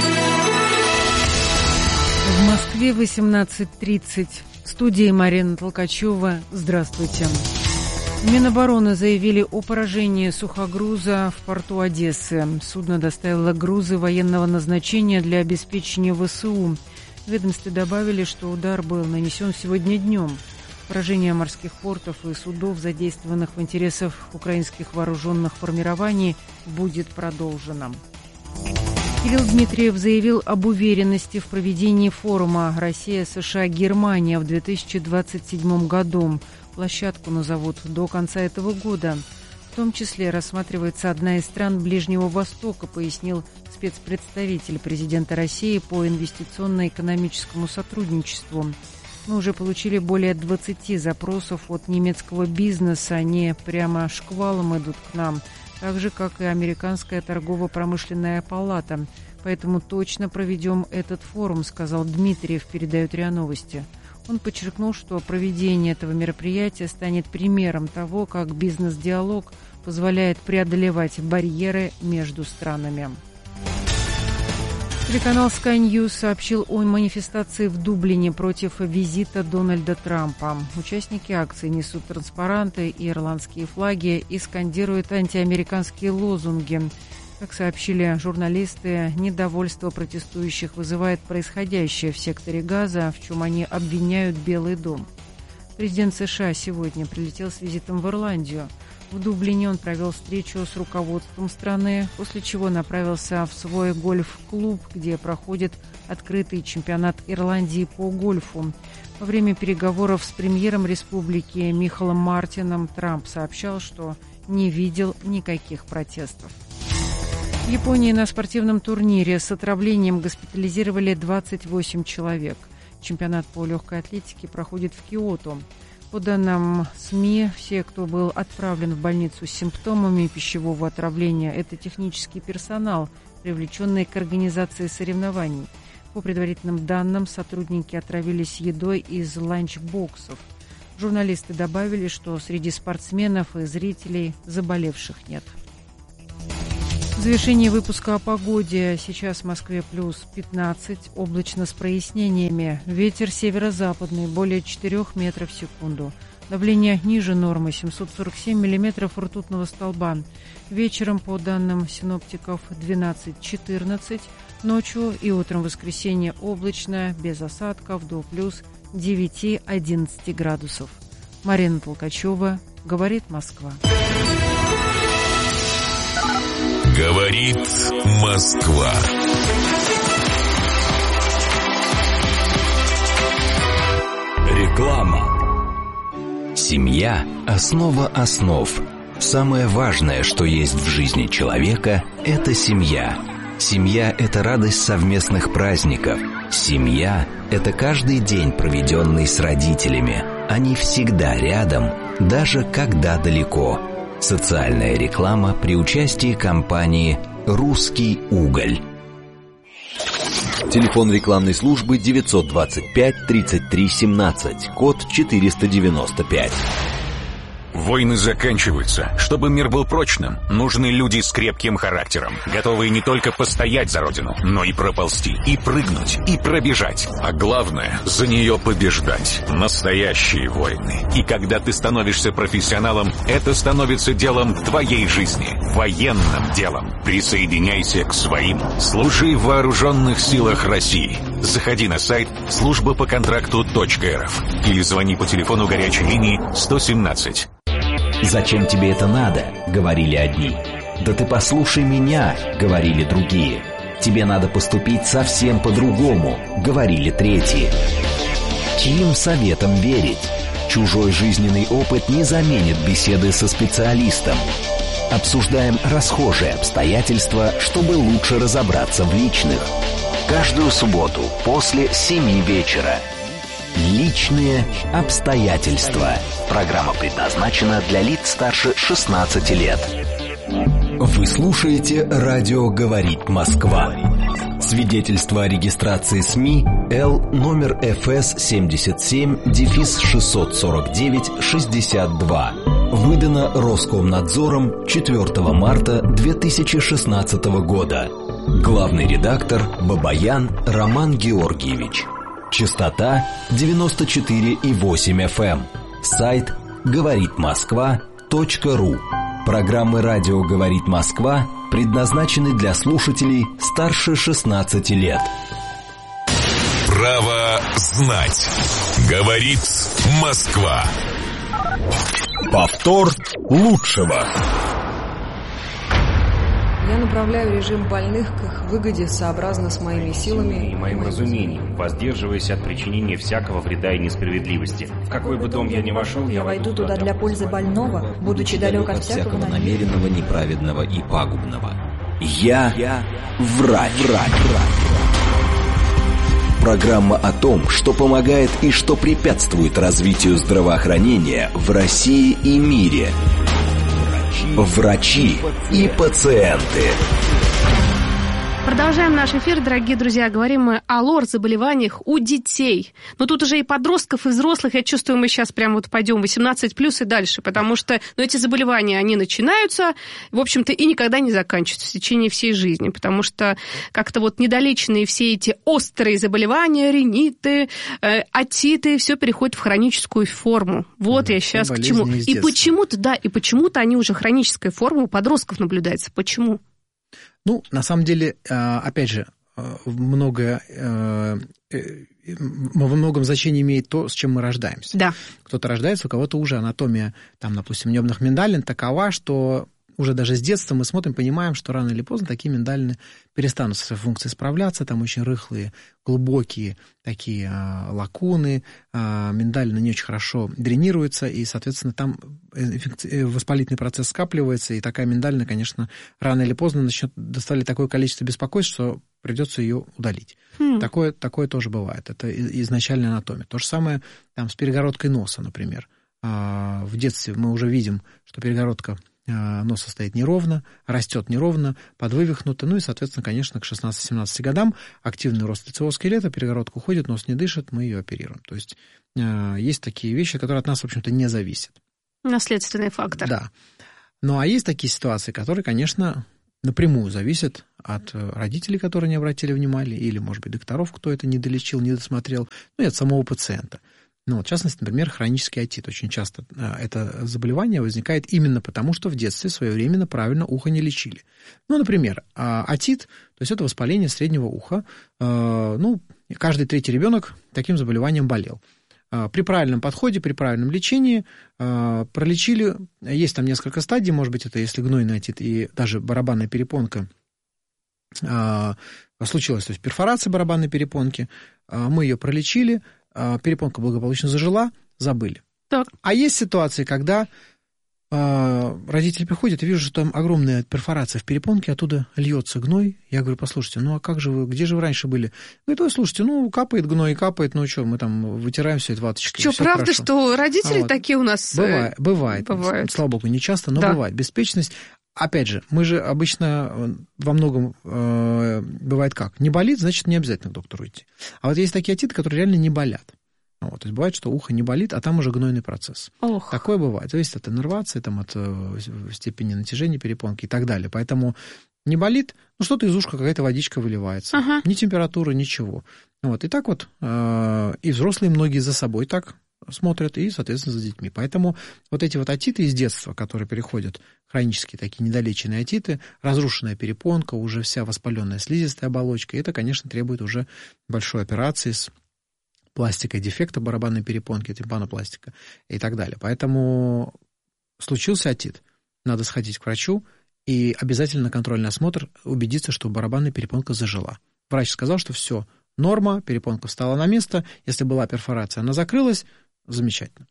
В Москве восемнадцать тридцать. В студии Марина Толкачева. Здравствуйте. Минобороны заявили о поражении сухогруза в порту Одессы. Судно доставило грузы военного назначения для обеспечения ВСУ. В ведомстве добавили, что удар был нанесен сегодня днем. Поражение морских портов и судов, задействованных в интересах украинских вооруженных формирований, будет продолжено. Кирилл Дмитриев заявил об уверенности в проведении форума «Россия, США, Германия» в две тысячи двадцать седьмом году. Площадку назовут до конца этого года. В том числе рассматривается одна из стран Ближнего Востока, пояснил спецпредставитель президента России по инвестиционно-экономическому сотрудничеству. Мы уже получили более двадцати запросов от немецкого бизнеса. Они прямо шквалом идут к нам, так же, как и Американская торгово-промышленная палата. Поэтому точно проведем этот форум, сказал Дмитриев, передают РИА Новости. Он подчеркнул, что проведение этого мероприятия станет примером того, как бизнес-диалог позволяет преодолевать барьеры между странами. Телеканал Sky News сообщил о манифестации в Дублине против визита Дональда Трампа. Участники акции несут транспаранты и ирландские флаги и скандируют антиамериканские лозунги. Как сообщили журналисты, недовольство протестующих вызывает происходящее в секторе Газа, в чем они обвиняют Белый дом. Президент США сегодня прилетел с визитом в Ирландию. В Дублине он провел встречу с руководством страны, после чего направился в свой гольф-клуб, где проходит открытый чемпионат Ирландии по гольфу. Во время переговоров с премьером республики Михалом Мартином Трамп сообщал, что не видел никаких протестов. В Японии на спортивном турнире с отравлением госпитализировали двадцать восемь человек. Чемпионат по легкой атлетике проходит в Киото. По данным СМИ, все, кто был отправлен в больницу с симптомами пищевого отравления, это технический персонал, привлеченный к организации соревнований. По предварительным данным, сотрудники отравились едой из ланчбоксов. Журналисты добавили, что среди спортсменов и зрителей заболевших нет. В завершении выпуска о погоде. Сейчас в Москве плюс пятнадцать, облачно с прояснениями. Ветер северо-западный, более четырёх метров в секунду. Давление ниже нормы, семьсот сорок семь миллиметров ртутного столба. Вечером, по данным синоптиков, двенадцать-четырнадцать. Ночью и утром в воскресенье облачно, без осадков, до плюс девять-одиннадцать градусов. Марина Толкачева, говорит Москва. Говорит Москва. Реклама. Семья – основа основ. Самое важное, что есть в жизни человека – это семья. Семья – это радость совместных праздников. Семья – это каждый день, проведенный с родителями. Они всегда рядом, даже когда далеко. Социальная реклама при участии компании «Русский уголь». Телефон рекламной службы девятьсот двадцать пять тридцать три семнадцать, код четыреста девяносто пять. Войны заканчиваются. Чтобы мир был прочным, нужны люди с крепким характером, готовые не только постоять за родину, но и проползти, и прыгнуть, и пробежать. А главное, за нее побеждать. Настоящие войны. И когда ты становишься профессионалом, это становится делом твоей жизни. Военным делом. Присоединяйся к своим. Служи в вооруженных силах России. Заходи на сайт служба по контракту точка эр эф или звони по телефону горячей линии сто семнадцать. «Зачем тебе это надо?» — говорили одни. «Да ты послушай меня!» — говорили другие. «Тебе надо поступить совсем по-другому!» — говорили третьи. Чьим советам верить? Чужой жизненный опыт не заменит беседы со специалистом. Обсуждаем расхожие обстоятельства, чтобы лучше разобраться в личных. Каждую субботу после семи вечера. Личные обстоятельства. Программа предназначена для лиц старше шестнадцати лет. Вы слушаете «Радио говорит Москва». Свидетельство о регистрации СМИ Л номер эф эс семьдесят семь шестьсот сорок девять шестьдесят два. Выдано Роскомнадзором четвёртого марта две тысячи шестнадцатого года. Главный редактор Бабаян Роман Георгиевич. Частота девяносто четыре и восемь эф эм. Сайт говорит москва точка ру. Программы «Радио говорит Москва» предназначены для слушателей старше шестнадцати лет. Право знать. Говорит Москва. Повтор лучшего. Я направляю режим больных к их выгоде сообразно с моими силами и моим разумением, воздерживаясь от причинения всякого вреда и несправедливости. В какой бы дом я ни вошел, я войду туда для пользы больного, будучи далек от всякого намеренного, неправедного и пагубного. Я, я врач. врач. Программа о том, что помогает и что препятствует развитию здравоохранения в России и мире. Врачи и пациенты. Продолжаем наш эфир, дорогие друзья. Говорим мы о лор-заболеваниях у детей. Но тут уже и подростков, и взрослых. Я чувствую, мы сейчас прям вот пойдем восемнадцать плюс и дальше. Потому что ну, эти заболевания, они начинаются, в общем-то, и никогда не заканчиваются в течение всей жизни. Потому что как-то вот недолеченные все эти острые заболевания, риниты, э, отиты, все переходит в хроническую форму. Вот mm, я сейчас к чему. И почему-то, да, и почему-то они уже хроническая форма у подростков наблюдается. Почему? Ну, на самом деле, опять же, многое, во многом значение имеет то, с чем мы рождаемся. Да. Кто-то рождается, у кого-то уже анатомия, там, допустим, небных миндалин такова, что уже даже с детства мы смотрим, понимаем, что рано или поздно такие миндалины перестанут со своей функцией справляться, там очень рыхлые, глубокие такие а, лакуны, а, миндалины не очень хорошо дренируются, и, соответственно, там инфекци... воспалительный процесс скапливается, и такая миндалина, конечно, рано или поздно начнет доставлять такое количество беспокойств, что придется ее удалить. Хм. Такое, такое тоже бывает. Это изначальная анатомия. То же самое там, с перегородкой носа, например. В детстве мы уже видим, что перегородка нос стоит неровно, растет неровно, подвывихнуто, ну и, соответственно, конечно, к шестнадцати-семнадцати годам активный рост лицевого скелета, перегородка уходит, нос не дышит, мы ее оперируем. То есть есть такие вещи, которые от нас, в общем-то, не зависят. Наследственный фактор. Да. Ну, а есть такие ситуации, которые, конечно, напрямую зависят от родителей, которые не обратили внимания, или, может быть, докторов, кто это не долечил, не досмотрел, ну и от самого пациента. Ну, вот, в частности, например, хронический отит. Очень часто это заболевание возникает именно потому, что в детстве своевременно правильно ухо не лечили. Ну, например, отит, то есть это воспаление среднего уха. Ну, каждый третий ребенок таким заболеванием болел. При правильном подходе, при правильном лечении пролечили, есть там несколько стадий, может быть, это если гнойный отит и даже барабанная перепонка случилась, то есть перфорация барабанной перепонки, мы ее пролечили, перепонка благополучно зажила, забыли. Так. А есть ситуации, когда родители приходят и вижу, что там огромная перфорация в перепонке, оттуда льется гной. Я говорю, послушайте, ну а как же вы, где же вы раньше были? Говорит, ой, слушайте, ну капает гной, капает, ну что, мы там вытираем все это ваточкой. Что, правда, хорошо. что родители а вот. такие у нас? Бывает, бывает. бывает. Слава богу, не часто, но да. бывает. Беспечность. Опять же, мы же обычно во многом э, бывает как? Не болит, значит, не обязательно к доктору идти. А вот есть такие отиты, которые реально не болят. Вот, то есть бывает, что ухо не болит, а там уже гнойный процесс. Ох. Такое бывает. Зависит от иннервации, там, от э, степени натяжения перепонки и так далее. Поэтому не болит, ну что-то из ушка, какая-то водичка выливается. Ага. Ни температура, ничего. Вот, и так вот э, и взрослые многие за собой так смотрят, и, соответственно, за детьми. Поэтому вот эти вот отиты из детства, которые переходят, хронические такие недолеченные отиты, разрушенная перепонка, уже вся воспаленная слизистая оболочка, это, конечно, требует уже большой операции с пластикой дефекта барабанной перепонки, тимпанопластика и так далее. Поэтому случился отит, надо сходить к врачу и обязательно на контрольный осмотр убедиться, что барабанная перепонка зажила. Врач сказал, что все, норма, перепонка встала на место, если была перфорация, она закрылась, замечательно.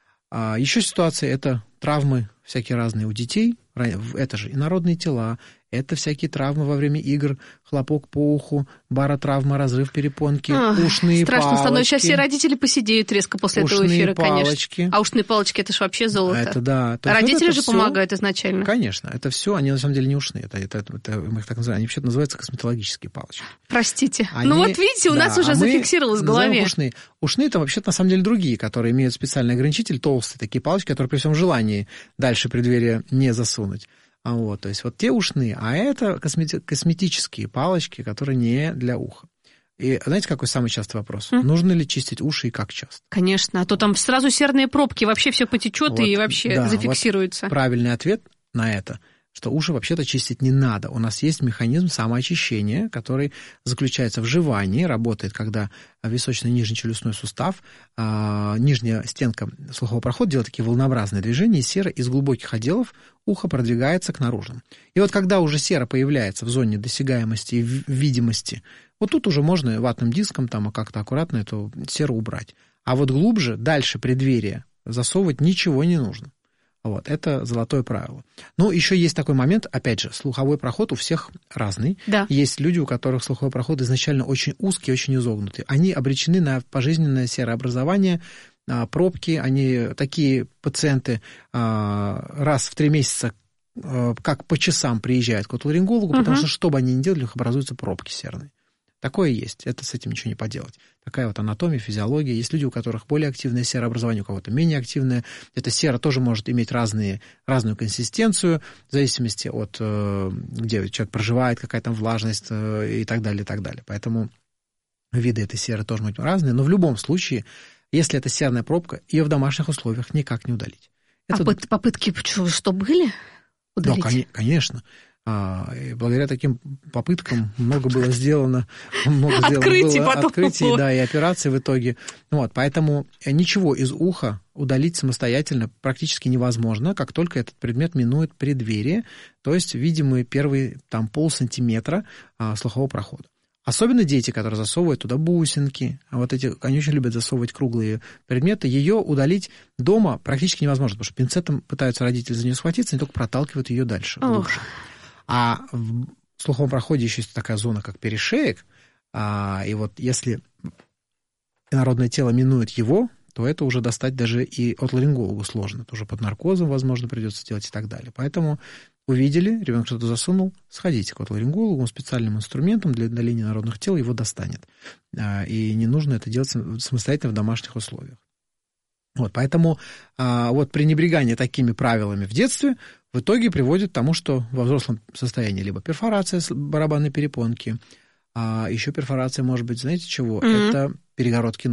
А еще ситуация – это травмы всякие разные у детей, это же инородные тела, это всякие травмы во время игр, хлопок по уху, баротравма, разрыв перепонки, Ах, ушные страшно палочки. становится. Сейчас все родители посидеют резко после этого эфира, палочки. конечно. А ушные палочки – это же вообще золото. Это да. То родители вот это же все, помогают изначально. Конечно, это все, они на самом деле не ушные, это, это, это мы их так называем, они вообще называются косметологические палочки. Простите. Они, ну вот видите, у да, нас уже а зафиксировалось в голове. Ушные. Ушные это вообще-то на самом деле другие, которые имеют специальный ограничитель, толстые такие палочки, которые при всем желании дальше преддверия не засунуть. Вот, то есть вот те ушные, а это космети- косметические палочки, которые не для уха. И знаете, какой самый частый вопрос? Mm. Нужно ли чистить уши и как часто? Конечно, а то там сразу серные пробки, вообще все потечет вот, и вообще да, зафиксируется. Вот правильный ответ на это, что уши вообще-то чистить не надо. У нас есть механизм самоочищения, который заключается в жевании, работает, когда височный нижний челюстной сустав, а, нижняя стенка слухового прохода делает такие волнообразные движения, и сера из глубоких отделов уха продвигается к наружным. И вот когда уже сера появляется в зоне досягаемости и видимости, вот тут уже можно ватным диском там как-то аккуратно эту серу убрать. А вот глубже, дальше преддверия засовывать ничего не нужно. Вот, это золотое правило. Ну, еще есть такой момент, опять же, слуховой проход у всех разный. Да. Есть люди, у которых слуховой проход изначально очень узкий, очень изогнутый. Они обречены на пожизненное серообразование, пробки. Они, такие пациенты, раз в три месяца, как по часам приезжают к отоларингологу, угу. потому что, что бы они ни делали, у них образуются пробки серные. Такое есть, это с этим ничего не поделать. Такая вот анатомия, физиология. Есть люди, у которых более активное серообразование, у кого-то менее активное. Эта сера тоже может иметь разные, разную консистенцию, в зависимости от, где человек проживает, какая там влажность и так далее, и так далее. Поэтому виды этой серы тоже могут быть разные. Но в любом случае, если это серная пробка, ее в домашних условиях никак не удалить. Это... А попытки что, были удалить? Да, конечно. А, и благодаря таким попыткам много было сделано, много открытий было потом. Открытий, да, и операций в итоге. Вот, поэтому ничего из уха удалить самостоятельно практически невозможно, как только этот предмет минует преддверие, то есть видимые первые там, полсантиметра а, слухового прохода. Особенно дети, которые засовывают туда бусинки, а вот эти, они очень любят засовывать круглые предметы, ее удалить дома практически невозможно, потому что пинцетом пытаются родители за нее схватиться, они только проталкивают ее дальше, глубже. А в слуховом проходе еще есть такая зона, как перешеек, а, и вот если инородное тело минует его, то это уже достать даже и отоларингологу сложно. Это уже под наркозом, возможно, придется делать и так далее. Поэтому увидели, ребенок что-то засунул, сходите к отоларингологу, он специальным инструментом для удаления народных тел его достанет. И не нужно это делать самостоятельно в домашних условиях. Вот, поэтому а, вот пренебрегание такими правилами в детстве в итоге приводит к тому, что во взрослом состоянии либо перфорация барабанной перепонки, а еще перфорация может быть, знаете чего? Mm-hmm. Это перегородки